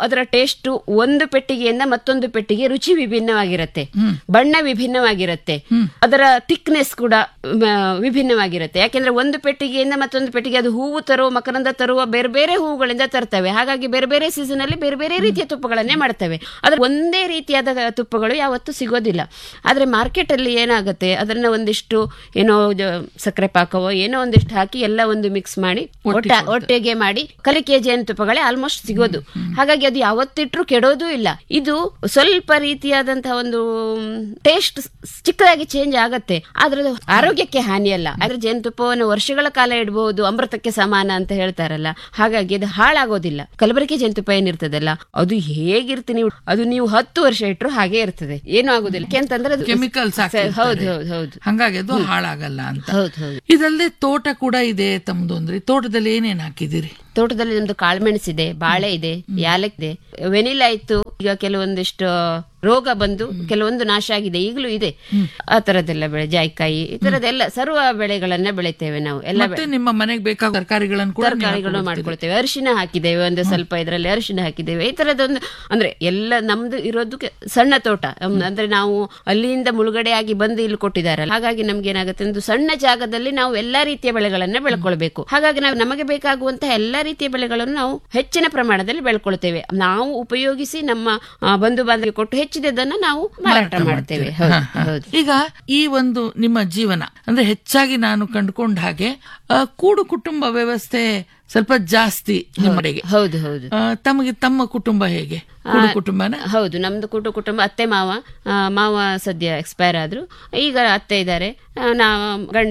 S3: ಅದರ ಟೇಸ್ಟ್ ಒಂದು ಪೆಟ್ಟಿಗೆಯಿಂದ ಮತ್ತೊಂದು ಪೆಟ್ಟಿಗೆ ರುಚಿ ವಿಭಿನ್ನವಾಗಿರುತ್ತೆ, ಬಣ್ಣ ವಿಭಿನ್ನವಾಗಿರುತ್ತೆ, ಅದರ ಥಿಕ್ನೆಸ್ ಕೂಡ ಮ, ವಿಭಿನ್ನವಾಗಿರುತ್ತೆ. ಯಾಕೆಂದ್ರೆ ಒಂದು ಪೆಟ್ಟಿಗೆಯಿಂದ ಮತ್ತೊಂದು ಪೆಟ್ಟಿಗೆ ಅದು ಹೂವು ತರುವ ಮಕರಂದ ತರುವ ಬೇರೆ ಬೇರೆ ಹೂವುಗಳಿಂದ ತರ್ತವೆ. ಹಾಗಾಗಿ ಬೇರೆ ಬೇರೆ ಸೀಸನ್ ಅಲ್ಲಿ ಬೇರೆ ಬೇರೆ ರೀತಿಯ ತುಪ್ಪಗಳನ್ನೇ ಮಾಡ್ತವೆ. ಆದ್ರೆ ಒಂದೇ ರೀತಿಯಾದ ತುಪ್ಪಗಳು ಯಾವತ್ತೂ ಸಿಗೋದಿಲ್ಲ. ಆದ್ರೆ ಮಾರ್ಕೆಟ್ ಅಲ್ಲಿ ಏನಾಗುತ್ತೆ, ಅದನ್ನ ಒಂದಿಷ್ಟು ಏನೋ ಸಕ್ಕರೆ ಪಾಕವೋ ಏನೋ ಒಂದಿಷ್ಟು ಹಾಕಿ ಎಲ್ಲ ಒಂದು ಮಿಕ್ಸ್ ಮಾಡಿ ಒಟ್ಟ ಒಟ್ಟಿಗೆ ಮಾಡಿ ಕಲಿಕೆ ಜೇನುತುಪ್ಪಗಳೇ ಆಲ್ಮೋಸ್ಟ್ ಸಿಗೋದು. ಹಾಗಾಗಿ ಅದು ಯಾವತ್ತಿಟ್ರು ಕೆಡೋದು ಇಲ್ಲ. ಇದು ಸ್ವಲ್ಪ ರೀತಿಯಾದಂತಹ ಒಂದು ಟೇಸ್ಟ್ ಚಿಕ್ಕದಾಗಿ ಚೇಂಜ್ ಆಗತ್ತೆ, ಆದ್ರೆ ಅದು ಆರೋಗ್ಯಕ್ಕೆ ಹಾನಿಯಲ್ಲ. ಆದ್ರೆ ಜೇನುತುಪ್ಪವನ್ನು ವರ್ಷಗಳ ಕಾಲ ಇಡಬಹುದು, ಅಮೃತಕ್ಕೆ ಸಮಾನ ಅಂತ ಹೇಳ್ತಾರಲ್ಲ, ಹಾಗಾಗಿ ಅದು ಹಾಳಾಗೋದಿಲ್ಲ. ಕಲಬೆರಕೆ ಜೇನುತುಪ್ಪ ಏನಿರ್ತದಲ್ಲ ಅದು ಹೇಗಿರ್ತೀನಿ ನೀವು ಅದು ನೀವು ಹತ್ತು ವರ್ಷ ಇಟ್ಟರು ಹಾಗೆ ಇರ್ತದೆ, ಏನೂ ಆಗುದಿಲ್ಲ. ಯಾಕೆಂತಂದ್ರೆ ಅದು
S2: ಕೆಮಿಕಲ್ಸ್
S3: ಹೌದು ಹೌದು ಹೌದು
S2: ಹಂಗಾಗಿ ಅದು ಹಾಳಾಗಲ್ಲ ಅಂತ.
S3: ಹೌದು ಹೌದು.
S2: ಇದಲ್ಲದೆ ತೋಟ ಕೂಡ ಇದೆ ತಮ್ಮದು. ಅಂದ್ರೆ ತೋಟದಲ್ಲಿ ಏನೇನ್ ಹಾಕಿದಿರಿ?
S3: ತೋಟದಲ್ಲಿ ನಮ್ದು ಕಾಳುಮೆಣಸಿದೆ, ಬಾಳೆ ಇದೆ, ಯಾಲಕ್ ಇದೆ, ವೆನಿಲಾ ಇತ್ತು. ಈಗ ಕೆಲವೊಂದಿಷ್ಟು ರೋಗ ಬಂದು ಕೆಲವೊಂದು ನಾಶ ಆಗಿದೆ, ಈಗಲೂ ಇದೆ. ಆ ತರದೆಲ್ಲ ಬೆಳೆ, ಜಾಯಿಕಾಯಿ ಈ ತರದೆಲ್ಲ ಸರ್ವ ಬೆಳೆಗಳನ್ನ ಬೆಳಿತೇವೆ ನಾವು. ಎಲ್ಲ
S2: ನಿಮ್ಮ ಮನೆಗೆ ಬೇಕಾದ ತರಕಾರಿಗಳನ್ನು
S3: ತರಕಾರಿಗಳು ಮಾಡ್ಕೊಳ್ತೇವೆ. ಅರಿಶಿನ ಹಾಕಿದ್ದೇವೆ, ಒಂದು ಸ್ವಲ್ಪ ಇದರಲ್ಲಿ ಅರಿಶಿನ ಹಾಕಿದ್ದೇವೆ. ಈ ತರದೊಂದು ಅಂದ್ರೆ ಎಲ್ಲ ನಮ್ದು ಇರೋದು ಸಣ್ಣ ತೋಟ. ಅಂದ್ರೆ ನಾವು ಅಲ್ಲಿಂದ ಮುಳುಗಡೆ ಆಗಿ ಬಂದು ಇಲ್ಲಿ ಕೊಟ್ಟಿದಾರಲ್ಲ, ಹಾಗಾಗಿ ನಮ್ಗೆ ಏನಾಗುತ್ತೆ, ಒಂದು ಸಣ್ಣ ಜಾಗದಲ್ಲಿ ನಾವು ಎಲ್ಲಾ ರೀತಿಯ ಬೆಳೆಗಳನ್ನ ಬೆಳ್ಕೊಳ್ಬೇಕು. ಹಾಗಾಗಿ ನಾವು ನಮಗೆ ಬೇಕಾಗುವಂತಹ ಎಲ್ಲಾ ರೀತಿಯ ಬೆಳೆಗಳನ್ನು ನಾವು ಹೆಚ್ಚಿನ ಪ್ರಮಾಣದಲ್ಲಿ ಬೆಳ್ಕೊಳ್ತೇವೆ. ನಾವು ಉಪಯೋಗಿಸಿ ನಮ್ಮ ಬಂಧು ಬಾಂಧವರಿಗೆ ಕೊಟ್ಟು ಹೆಚ್ಚಿದನ್ನ ನಾವು ಮಾರಾಟ ಮಾಡ್ತೇವೆ.
S2: ಈಗ ಈ ಒಂದು ನಿಮ್ಮ ಜೀವನ ಅಂದ್ರೆ ಹೆಚ್ಚಾಗಿ ನಾನು ಕಂಡುಕೊಂಡ ಹಾಗೆ ಕೂಡು ಕುಟುಂಬ ವ್ಯವಸ್ಥೆ ಸ್ವಲ್ಪ ಜಾಸ್ತಿ ನಿಮ್ಮಡೆಗೆ.
S3: ಹೌದು ಹೌದು.
S2: ತಮಗೆ ತಮ್ಮ ಕುಟುಂಬ ಹೇಗೆ? ಕೂಡು ಕುಟುಂಬನ?
S3: ಹೌದು, ನಮ್ದು ಕೂಡು ಕುಟುಂಬ. ಅತ್ತೆ ಮಾವ ಮಾವ ಸದ್ಯ ಎಕ್ಸ್ಪೈರ್ ಆದ್ರು, ಈಗ ಅತ್ತೆ ಇದ್ದಾರೆ, ನಾ ಗಂಡ,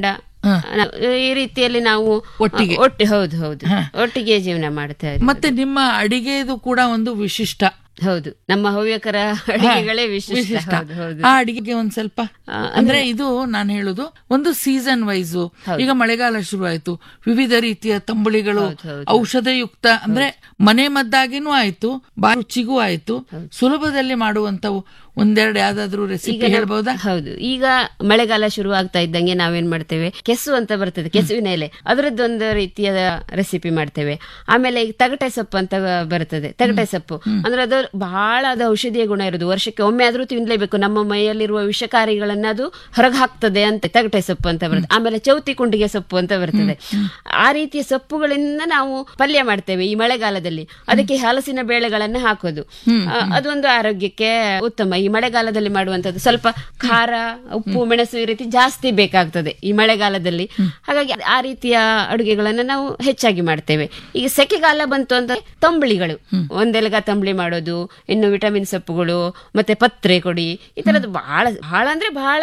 S3: ಈ ರೀತಿಯಲ್ಲಿ ನಾವು
S2: ಒಟ್ಟಿಗೆ
S3: ಒಟ್ಟಿ ಹೌದು ಹೌದು ಒಟ್ಟಿಗೆ ಜೀವನ ಮಾಡ್ತಾ ಇದ್ದೀವಿ.
S2: ಮತ್ತೆ ನಿಮ್ಮ ಅಡಿಗೆದು ಕೂಡ ಒಂದು ವಿಶಿಷ್ಟ.
S3: ಹೌದು, ನಮ್ಮ ಹವ್ಯಕರ ಅಡಿಗೆಗಳೇ ವಿಶಿಷ್ಟ.
S2: ಆ ಅಡಿಗೆಗೆ ಒಂದ್ ಸ್ವಲ್ಪ ಅಂದ್ರೆ ಇದು ನಾನು ಹೇಳುದು ಒಂದು ಸೀಸನ್ ವೈಸು. ಈಗ ಮಳೆಗಾಲ ಶುರು ಆಯ್ತು, ವಿವಿಧ ರೀತಿಯ ತಂಬುಳಿಗಳು ಔಷಧಯುಕ್ತ ಅಂದ್ರೆ ಮನೆ ಮದ್ದಾಗಿನೂ ಆಯ್ತು, ಬಾ ರುಚಿಗೂ ಆಯ್ತು, ಸುಲಭದಲ್ಲಿ ಮಾಡುವಂತವು ಒಂದೆರಡು ಯಾವ್ದಾದ್ರು ರೆಸಿಪಿ ಹೇಳ್ಬಹುದಾ?
S3: ಹೌದು, ಈಗ ಮಳೆಗಾಲ ಶುರು ಆಗ್ತಾ ಇದ್ದಂಗೆ ನಾವೇನ್ ಮಾಡ್ತೇವೆ, ಕೆಸು ಅಂತ ಬರ್ತದೆ, ಕೆಸುವಿನ ಎಲೆ, ಅದರದ್ದೊಂದು ರೀತಿಯ ರೆಸಿಪಿ ಮಾಡ್ತೇವೆ. ಆಮೇಲೆ ಈಗ ತಗಟೆ ಸೊಪ್ಪು ಅಂತ ಬರ್ತದೆ. ತಗಟೆ ಸೊಪ್ಪು ಅಂದ್ರೆ ಅದು ಬಹಳ ಅದು ಔಷಧೀಯ ಗುಣ ಇರೋದು, ವರ್ಷಕ್ಕೆ ಒಮ್ಮೆ ಆದ್ರೂ ತಿನ್ಲೇಬೇಕು. ನಮ್ಮ ಮೈಯಲ್ಲಿರುವ ವಿಷಕಾರಿಗಳನ್ನ ಅದು ಹೊರಗೆ ಹಾಕ್ತದೆ ಅಂತ ತಗಟೆ ಸೊಪ್ಪು ಅಂತ ಬರ್ತದೆ. ಆಮೇಲೆ ಚೌತಿ ಕುಂಡಿಗೆ ಸೊಪ್ಪು ಅಂತ ಬರ್ತದೆ. ಆ ರೀತಿಯ ಸೊಪ್ಪುಗಳಿಂದ ನಾವು ಪಲ್ಯ ಮಾಡ್ತೇವೆ ಈ ಮಳೆಗಾಲದಲ್ಲಿ. ಅದಕ್ಕೆ ಹಲಸಿನ ಬೇಳೆಗಳನ್ನ ಹಾಕೋದು, ಅದೊಂದು ಆರೋಗ್ಯಕ್ಕೆ ಉತ್ತಮ. ಈ ಮಳೆಗಾಲದಲ್ಲಿ ಮಾಡುವಂತದ್ದು ಸ್ವಲ್ಪ ಖಾರ, ಉಪ್ಪು, ಮೆಣಸು ಈ ರೀತಿ ಜಾಸ್ತಿ ಬೇಕಾಗ್ತದೆ ಈ ಮಳೆಗಾಲದಲ್ಲಿ. ಹಾಗಾಗಿ ಆ ರೀತಿಯ ಅಡುಗೆಗಳನ್ನ ನಾವು ಹೆಚ್ಚಾಗಿ ಮಾಡ್ತೇವೆ. ಈಗ ಸೆಕೆಗಾಲ ಬಂತು ಅಂತ ತಂಬಳಿಗಳು, ಒಂದೆಲಗ ತಂಬಳಿ ಮಾಡೋದು, ಇನ್ನು ವಿಟಮಿನ್ ಸೊಪ್ಪುಗಳು, ಮತ್ತೆ ಪತ್ರೆ ಕೊಡಿ, ಈ ತರದ್ದು ಬಹಳ ಬಹಳ ಅಂದ್ರೆ ಬಹಳ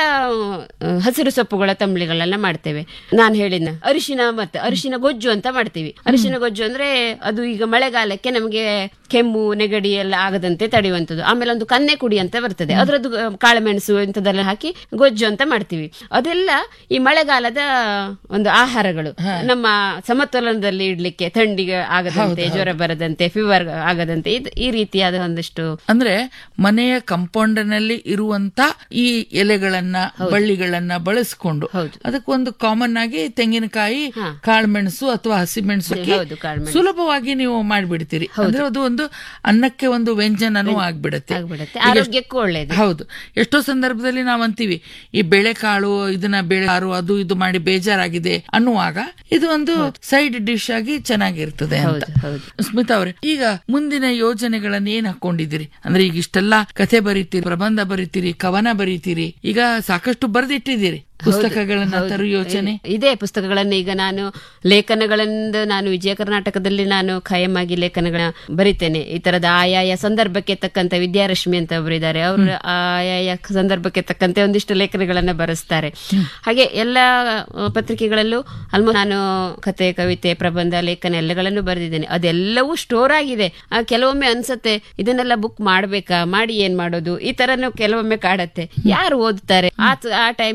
S3: ಹಸಿರು ಸೊಪ್ಪುಗಳ ತಂಬಳಿಗಳೆಲ್ಲ ಮಾಡ್ತೇವೆ. ನಾನು ಹೇಳಿದ್ನ ಅರಿಶಿನ ಮತ್ತೆ ಅರಿಶಿನ ಗೊಜ್ಜು ಅಂತ ಮಾಡ್ತೀವಿ. ಅರಿಶಿನ ಗೊಜ್ಜು ಅಂದ್ರೆ ಅದು ಈಗ ಮಳೆಗಾಲಕ್ಕೆ ನಮಗೆ ಕೆಮ್ಮು ನೆಗಡಿ ಎಲ್ಲ ಆಗದಂತೆ ತಡೆಯುವಂಥದ್ದು. ಆಮೇಲೆ ಒಂದು ಕನ್ನೆ ಕುಡಿ ಅಂತ ಬರ್ತದೆ, ಅದರದ್ದು ಕಾಳುಮೆಣಸು ಇಂಥದ್ದೆಲ್ಲ ಹಾಕಿ ಗೊಜ್ಜು ಅಂತ ಮಾಡ್ತೀವಿ. ಅದೆಲ್ಲ ಈ ಮಳೆಗಾಲದ ಒಂದು ಆಹಾರಗಳು, ನಮ್ಮ ಸಮತೋಲನದಲ್ಲಿ ಇಡ್ಲಿಕ್ಕೆ, ಥಂಡಿಗೆ ಆಗದಂತೆ, ಜ್ವರ ಬರದಂತೆ, ಫೀವರ್ ಆಗದಂತೆ, ಈ ರೀತಿಯಾದ ಒಂದಿಷ್ಟು
S2: ಅಂದ್ರೆ ಮನೆಯ ಕಾಂಪೌಂಡ್ ನಲ್ಲಿ ಇರುವಂತ ಈ ಎಲೆಗಳನ್ನ ಬಳ್ಳಿಗಳನ್ನ ಬಳಸಿಕೊಂಡು ಅದಕ್ಕೊಂದು ಕಾಮನ್ ಆಗಿ ತೆಂಗಿನಕಾಯಿ, ಕಾಳುಮೆಣಸು ಅಥವಾ ಹಸಿಮೆಣಸು ಸುಲಭವಾಗಿ ನೀವು ಮಾಡಿಬಿಡ್ತೀರಿ. ಅಂದ್ರೆ ಅದು ಒಂದು ಅನ್ನಕ್ಕೆ ಒಂದು ವ್ಯಂಜನನೂ ಆಗ್ಬಿಡತ್ತೆ,
S3: ಆರೋಗ್ಯಕ್ಕೂ ಒಳ್ಳೇದು.
S2: ಹೌದು, ಎಷ್ಟೋ ಸಂದರ್ಭದಲ್ಲಿ ನಾವ್ ಅಂತೀವಿ ಈ ಬೇಳೆಕಾಳು ಇದನ್ನ ಬೇಳೆಕಾಳು ಅದು ಇದು ಮಾಡಿ ಬೇಜಾರಾಗಿದೆ ಅನ್ನುವಾಗ ಇದು ಒಂದು ಸೈಡ್ ಡಿಶ್ ಆಗಿ ಚೆನ್ನಾಗಿರ್ತದೆ ಅಂತ. ಸ್ಮಿತಾ ಅವರೇ, ಈಗ ಮುಂದಿನ ಯೋಜನೆಗಳನ್ನ ಏನ್ ಹಾಕೊಂಡಿದ್ದೀರಿ? ಅಂದ್ರೆ ಈಗ ಇಷ್ಟೆಲ್ಲ ಕಥೆ ಬರೀತೀರಿ, ಪ್ರಬಂಧ ಬರೀತೀರಿ, ಕವನ ಬರೀತೀರಿ, ಈಗ ಸಾಕಷ್ಟು ಬರೆದಿಟ್ಟಿದ್ದೀರಿ. ಪುಸ್ತಕಗಳನ್ನ ತರುವ ಯೋಚನೆ
S3: ಇದೆ. ಪುಸ್ತಕಗಳನ್ನು ಈಗ ನಾನು ಲೇಖನಗಳಿಂದ ನಾನು ವಿಜಯ ಕರ್ನಾಟಕದಲ್ಲಿ ನಾನು ಖಾಯಂ ಆಗಿ ಲೇಖನಗಳನ್ನ ಬರಿತೇನೆ. ಈ ತರದ ಆಯಾಯ ಸಂದರ್ಭಕ್ಕೆ ತಕ್ಕಂತೆ, ವಿದ್ಯಾರಶ್ಮಿ ಅಂತ ಒಬ್ರು ಇದ್ದಾರೆ, ಅವರು ಆಯಾಯ ಸಂದರ್ಭಕ್ಕೆ ತಕ್ಕಂತೆ ಒಂದಿಷ್ಟು ಲೇಖನಗಳನ್ನ ಬರೆಸ್ತಾರೆ. ಹಾಗೆ ಎಲ್ಲ ಪತ್ರಿಕೆಗಳಲ್ಲೂ ಆಲ್ಮೋಸ್ಟ್ ನಾನು ಕತೆ, ಕವಿತೆ, ಪ್ರಬಂಧ, ಲೇಖನ ಎಲ್ಲಗಳನ್ನು ಬರೆದಿದ್ದೇನೆ. ಅದೆಲ್ಲವೂ ಸ್ಟೋರ್ ಆಗಿದೆ. ಕೆಲವೊಮ್ಮೆ ಅನ್ಸತ್ತೆ ಇದನ್ನೆಲ್ಲ ಬುಕ್ ಮಾಡ್ಬೇಕಾ, ಮಾಡಿ ಏನ್ ಮಾಡೋದು, ಈ ತರನು ಕೆಲವೊಮ್ಮೆ ಕಾಡತ್ತೆ. ಯಾರು ಓದ್ತಾರೆ? ಆ ಟೈಮಿಗೆ ಆಯ್ತು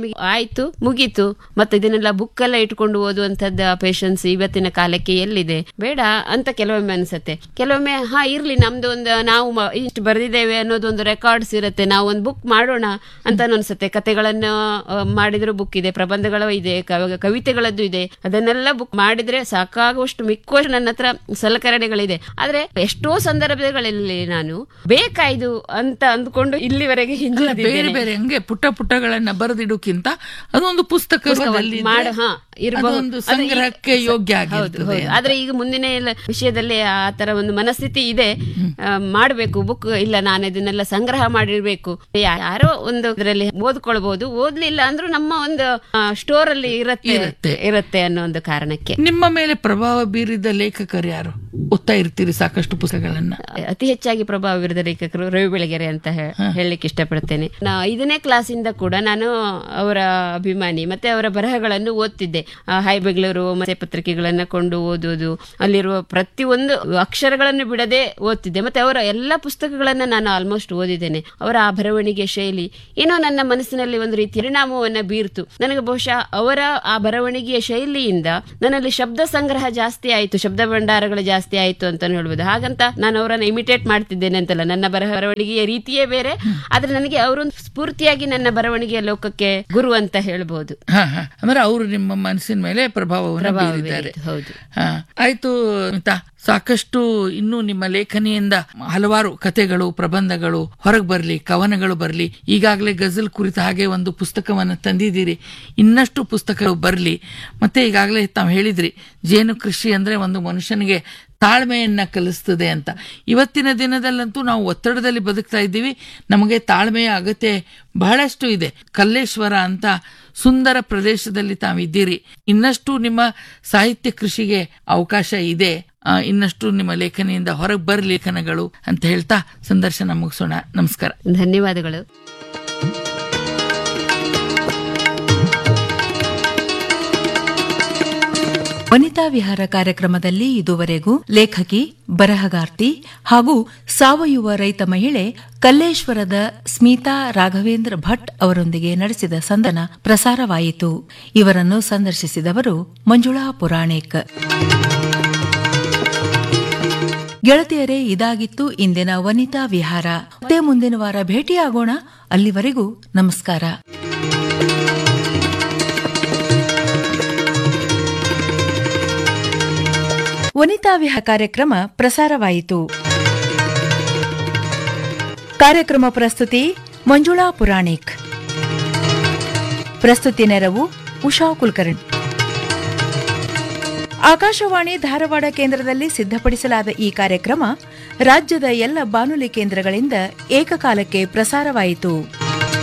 S3: ಆಯ್ತು ಮುಗೀತು. ಮತ್ತೆ ಇದನ್ನೆಲ್ಲ ಬುಕ್ ಎಲ್ಲ ಇಟ್ಕೊಂಡು ಓದುವಂತದ್ದು ಪೇಷನ್ಸ್ ಇವತ್ತಿನ ಕಾಲಕ್ಕೆ ಎಲ್ಲಿದೆ? ಬೇಡ ಅಂತ ಕೆಲವೊಮ್ಮೆ ಅನ್ಸತ್ತೆ. ಕೆಲವೊಮ್ಮೆ ಹಾ ಇರ್ಲಿ, ನಮ್ದು ಒಂದು ನಾವು ಮ- ಇಷ್ಟು ಬರೆದಿದ್ದೇವೆ ಅನ್ನೋದೊಂದು ರೆಕಾರ್ಡ್ಸ್ ಇರುತ್ತೆ, ನಾವು ಒಂದು ಬುಕ್ ಮಾಡೋಣ ಅಂತ ಅನ್ಸುತ್ತೆ. ಕತೆಗಳನ್ನು ಆ, ಮಾಡಿದ್ರು ಬುಕ್ ಇದೆ, ಪ್ರಬಂಧಗಳು ಇದೆ, ಕವ- ಕವಿತೆಗಳದ್ದು ಇದೆ. ಅದನ್ನೆಲ್ಲ ಬುಕ್ ಮಾಡಿದ್ರೆ ಸಾಕಾಗುವಷ್ಟು ಮಿಕ್ಕುವಷ್ಟು ನನ್ನ ಹತ್ರ ಸಲಕರಣೆಗಳಿದೆ. ಆದ್ರೆ ಎಷ್ಟೋ ಸಂದರ್ಭಗಳಲ್ಲಿ ನಾನು ಬೇಕಾಯ್ದು ಅಂತ ಅಂದ್ಕೊಂಡು ಇಲ್ಲಿವರೆಗೆ
S2: ಬೇರೆ
S3: ಹಿಂದಿದ್ದೇನೆ.
S2: ಬೇರೆ ಹಂಗೆ ಪುಟ್ಟ ಪುಟ್ಟಗಳನ್ನ ಬರೆದಿಡೋಕ್ಕಿಂತ ಅದೊಂದು ಪುಸ್ತಕದಲ್ಲಿ
S3: ಮಾಡ ಹಾ ಇರಬಹುದು,
S2: ಅದೊಂದು ಸಂಗ್ರಹಕ್ಕೆ ಯೋಗ್ಯ ಆಗಿರ್ತದೆ.
S3: ಆದ್ರೆ ಈಗ ಮುಂದಿನ ಎಲ್ಲ ವಿಷಯದಲ್ಲಿ ಆ ತರ ಒಂದು ಮನಸ್ಥಿತಿ ಇದೆ. ಆ, ಮಾಡ್ಬೇಕು ಬುಕ್, ಇಲ್ಲ ನಾನು ಇದನ್ನೆಲ್ಲ ಸಂಗ್ರಹ ಮಾಡಿರ್ಬೇಕು. ಯಾ- ಯಾರೋ ಒಂದು ಇದರಲ್ಲಿ ಓದ್ಕೊಳ್ಬಹುದು, ಓದ್ಲಿಲ್ಲ ಅಂದ್ರೂ ನಮ್ಮ ಒಂದು ಸ್ಟೋರ್ ಅಲ್ಲಿ ಇರತ್ತೆ
S2: ಇರತ್ತೆ.
S3: ಇರತ್ತೆ ಅನ್ನೋ ಒಂದು ಕಾರಣಕ್ಕೆ.
S2: ನಿಮ್ಮ ಮೇಲೆ ಪ್ರಭಾವ ಬೀರಿದ ಲೇಖಕರು ಯಾರು? ಓದ್ತಾ ಇರ್ತೀರಿ ಸಾಕಷ್ಟು ಪುಸ್ತಕಗಳನ್ನ.
S3: ಅತಿ ಹೆಚ್ಚಾಗಿ ಪ್ರಭಾವ ಬೀರಿದ ಲೇಖಕರು ರವಿ ಬೆಳಗೆರೆ ಅಂತ ಹೇ- ಹೇಳಲಿಕ್ಕೆ ಇಷ್ಟಪಡ್ತೇನೆ. ನಾ ಐದನೇ ಕ್ಲಾಸಿಂದ ಕೂಡ ನಾನು ಅವರ ಅಭಿಮಾನಿ, ಮತ್ತೆ ಅವರ ಬರಹಗಳನ್ನು ಓದ್ತಿದ್ದೆ. ಆ, ಹೈ ಬೆಂಗಳೂರು ಮತ್ತೆ ಪತ್ರಿಕೆಗಳನ್ನ ಕೊಂಡು ಓದೋದು, ಅಲ್ಲಿರುವ ಪ್ರತಿಯೊಂದು ಅಕ್ಷರಗಳನ್ನು ಬಿಡದೆ ಓದ್ತಿದ್ದೆ. ಮತ್ತೆ ಅವರ ಎಲ್ಲ ಪುಸ್ತಕಗಳನ್ನ ನಾನು ಆಲ್ಮೋಸ್ಟ್ ಓದಿದ್ದೇನೆ. ಅವರ ಆ ಬರವಣಿಗೆ ಶೈಲಿ ಏನೋ ನನ್ನ ಮನಸ್ಸಿನಲ್ಲಿ ಒಂದು ರೀತಿ ಪರಿಣಾಮವನ್ನ ಬೀರ್ತು. ನನಗೆ ಬಹುಶಃ ಅವರ ಆ ಬರವಣಿಗೆಯ ಶೈಲಿಯಿಂದ ನನ್ನಲ್ಲಿ ಶಬ್ದ ಸಂಗ್ರಹ ಜಾಸ್ತಿ ಆಯಿತು, ಶಬ್ದ ಭಂಡಾರಗಳು ಜಾಸ್ತಿ ಆಯಿತು ಅಂತ ಹೇಳ್ಬೋದು. ಹಾಗಂತ ನಾನು ಅವರನ್ನ ಇಮಿಟೇಟ್ ಮಾಡ್ತಿದ್ದೇನೆ ಅಂತಲ್ಲ, ನನ್ನ ಬರಹ ಬರವಣಿಗೆಯ ರೀತಿಯೇ ಬೇರೆ. ಆದ್ರೆ ನನಗೆ ಅವರೊಂದು ಸ್ಫೂರ್ತಿಯಾಗಿ ನನ್ನ ಬರವಣಿಗೆಯ ಲೋಕಕ್ಕೆ ಗುರು ಅಂತ ಹೇಳ್ಬೋದು.
S2: ಹಾ ಹಾ ಅಂದ್ರೆ ಅವರು ನಿಮ್ಮ ಮನಸ್ಸಿನ ಮೇಲೆ ಪ್ರಭಾವವನ್ನು ಬೀರಿದ್ದಾರೆ.
S3: ಹೌದು.
S2: ಹಾ ಆಯ್ತು ಸ್ಮಿತಾ, ಸಾಕಷ್ಟು ಇನ್ನು ನಿಮ್ಮ ಲೇಖನಿಯಿಂದ ಹಲವಾರು ಕಥೆಗಳು, ಪ್ರಬಂಧಗಳು ಹೊರಗೆ ಬರ್ಲಿ, ಕವನಗಳು ಬರ್ಲಿ. ಈಗಾಗಲೇ ಗಜಲ್ ಕುರಿತ ಹಾಗೆ ಒಂದು ಪುಸ್ತಕವನ್ನು ತಂದಿದ್ದೀರಿ, ಇನ್ನಷ್ಟು ಪುಸ್ತಕಗಳು ಬರ್ಲಿ. ಮತ್ತೆ ಈಗಾಗಲೇ ತಾವು ಹೇಳಿದ್ರಿ, ಜೇನು ಕೃಷಿ ಅಂದ್ರೆ ಒಂದು ಮನುಷ್ಯನಿಗೆ ತಾಳ್ಮೆಯನ್ನ ಕಲಿಸ್ತದೆ ಅಂತ. ಇವತ್ತಿನ ದಿನದಲ್ಲಂತೂ ನಾವು ಒತ್ತಡದಲ್ಲಿ ಬದುಕ್ತಾ ಇದ್ದೀವಿ, ನಮಗೆ ತಾಳ್ಮೆಯ ಅಗತ್ಯ ಬಹಳಷ್ಟು ಇದೆ. ಕಲ್ಲೇಶ್ವರ ಅಂತ ಸುಂದರ ಪ್ರದೇಶದಲ್ಲಿ ತಾವಿದ್ದೀರಿ. ಇನ್ನಷ್ಟು ನಿಮ್ಮ ಸಾಹಿತ್ಯ ಕೃಷಿಗೆ ಅವಕಾಶ ಇದೆ. ಆ, ಇನ್ನಷ್ಟು ನಿಮ್ಮ ಲೇಖನಿಯಿಂದ ಹೊರಗೆ ಬರ ಲೇಖನಗಳು ಅಂತ ಹೇಳ್ತಾ ಸಂದರ್ಶನ ಮುಗಿಸೋಣ. ನಮಸ್ಕಾರ.
S3: ಧನ್ಯವಾದಗಳು.
S1: ವನಿತಾ ವಿಹಾರ ಕಾರ್ಯಕ್ರಮದಲ್ಲಿ ಇದುವರೆಗೂ ಲೇಖಕಿ, ಬರಹಗಾರ್ತಿ ಹಾಗೂ ಸಾವಯವ ರೈತ ಮಹಿಳೆ ಕಲ್ಲೇಶ್ವರದ ಸ್ಮಿತಾ ರಾಘವೇಂದ್ರ ಭಟ್ ಅವರೊಂದಿಗೆ ನಡೆಸಿದ ಸಂದರ್ಶನ ಪ್ರಸಾರವಾಯಿತು. ಇವರನ್ನು ಸಂದರ್ಶಿಸಿದವರು ಮಂಜುಳಾ ಪುರಾಣಿಕ್. ಗೆಳತಿಯರೇ, ಇದಾಗಿತ್ತು ಇಂದಿನ ವನಿತಾ ವಿಹಾರ. ಮತ್ತೆ ಮುಂದಿನ ವಾರ ಭೇಟಿಯಾಗೋಣ. ಅಲ್ಲಿವರೆಗೂ ನಮಸ್ಕಾರ. ವನಿತಾ ವಿಹಾರ ಕಾರ್ಯಕ್ರಮ ಪ್ರಸಾರವಾಯಿತು. ಕಾರ್ಯಕ್ರಮ ಪ್ರಸ್ತುತಿ ಮಂಜುಳಾ ಪುರಾಣಿಕ್. ಪ್ರಸ್ತುತಿ ನೆರವು ಉಷಾ ಕುಲಕರ್ಣಿ. ಆಕಾಶವಾಣಿ ಧಾರವಾಡ ಕೇಂದ್ರದಲ್ಲಿ ಸಿದ್ಧಪಡಿಸಲಾದ ಈ ಕಾರ್ಯಕ್ರಮ ರಾಜ್ಯದ ಎಲ್ಲ ಬಾನುಲಿ ಕೇಂದ್ರಗಳಿಂದ ಏಕಕಾಲಕ್ಕೆ ಪ್ರಸಾರವಾಯಿತು.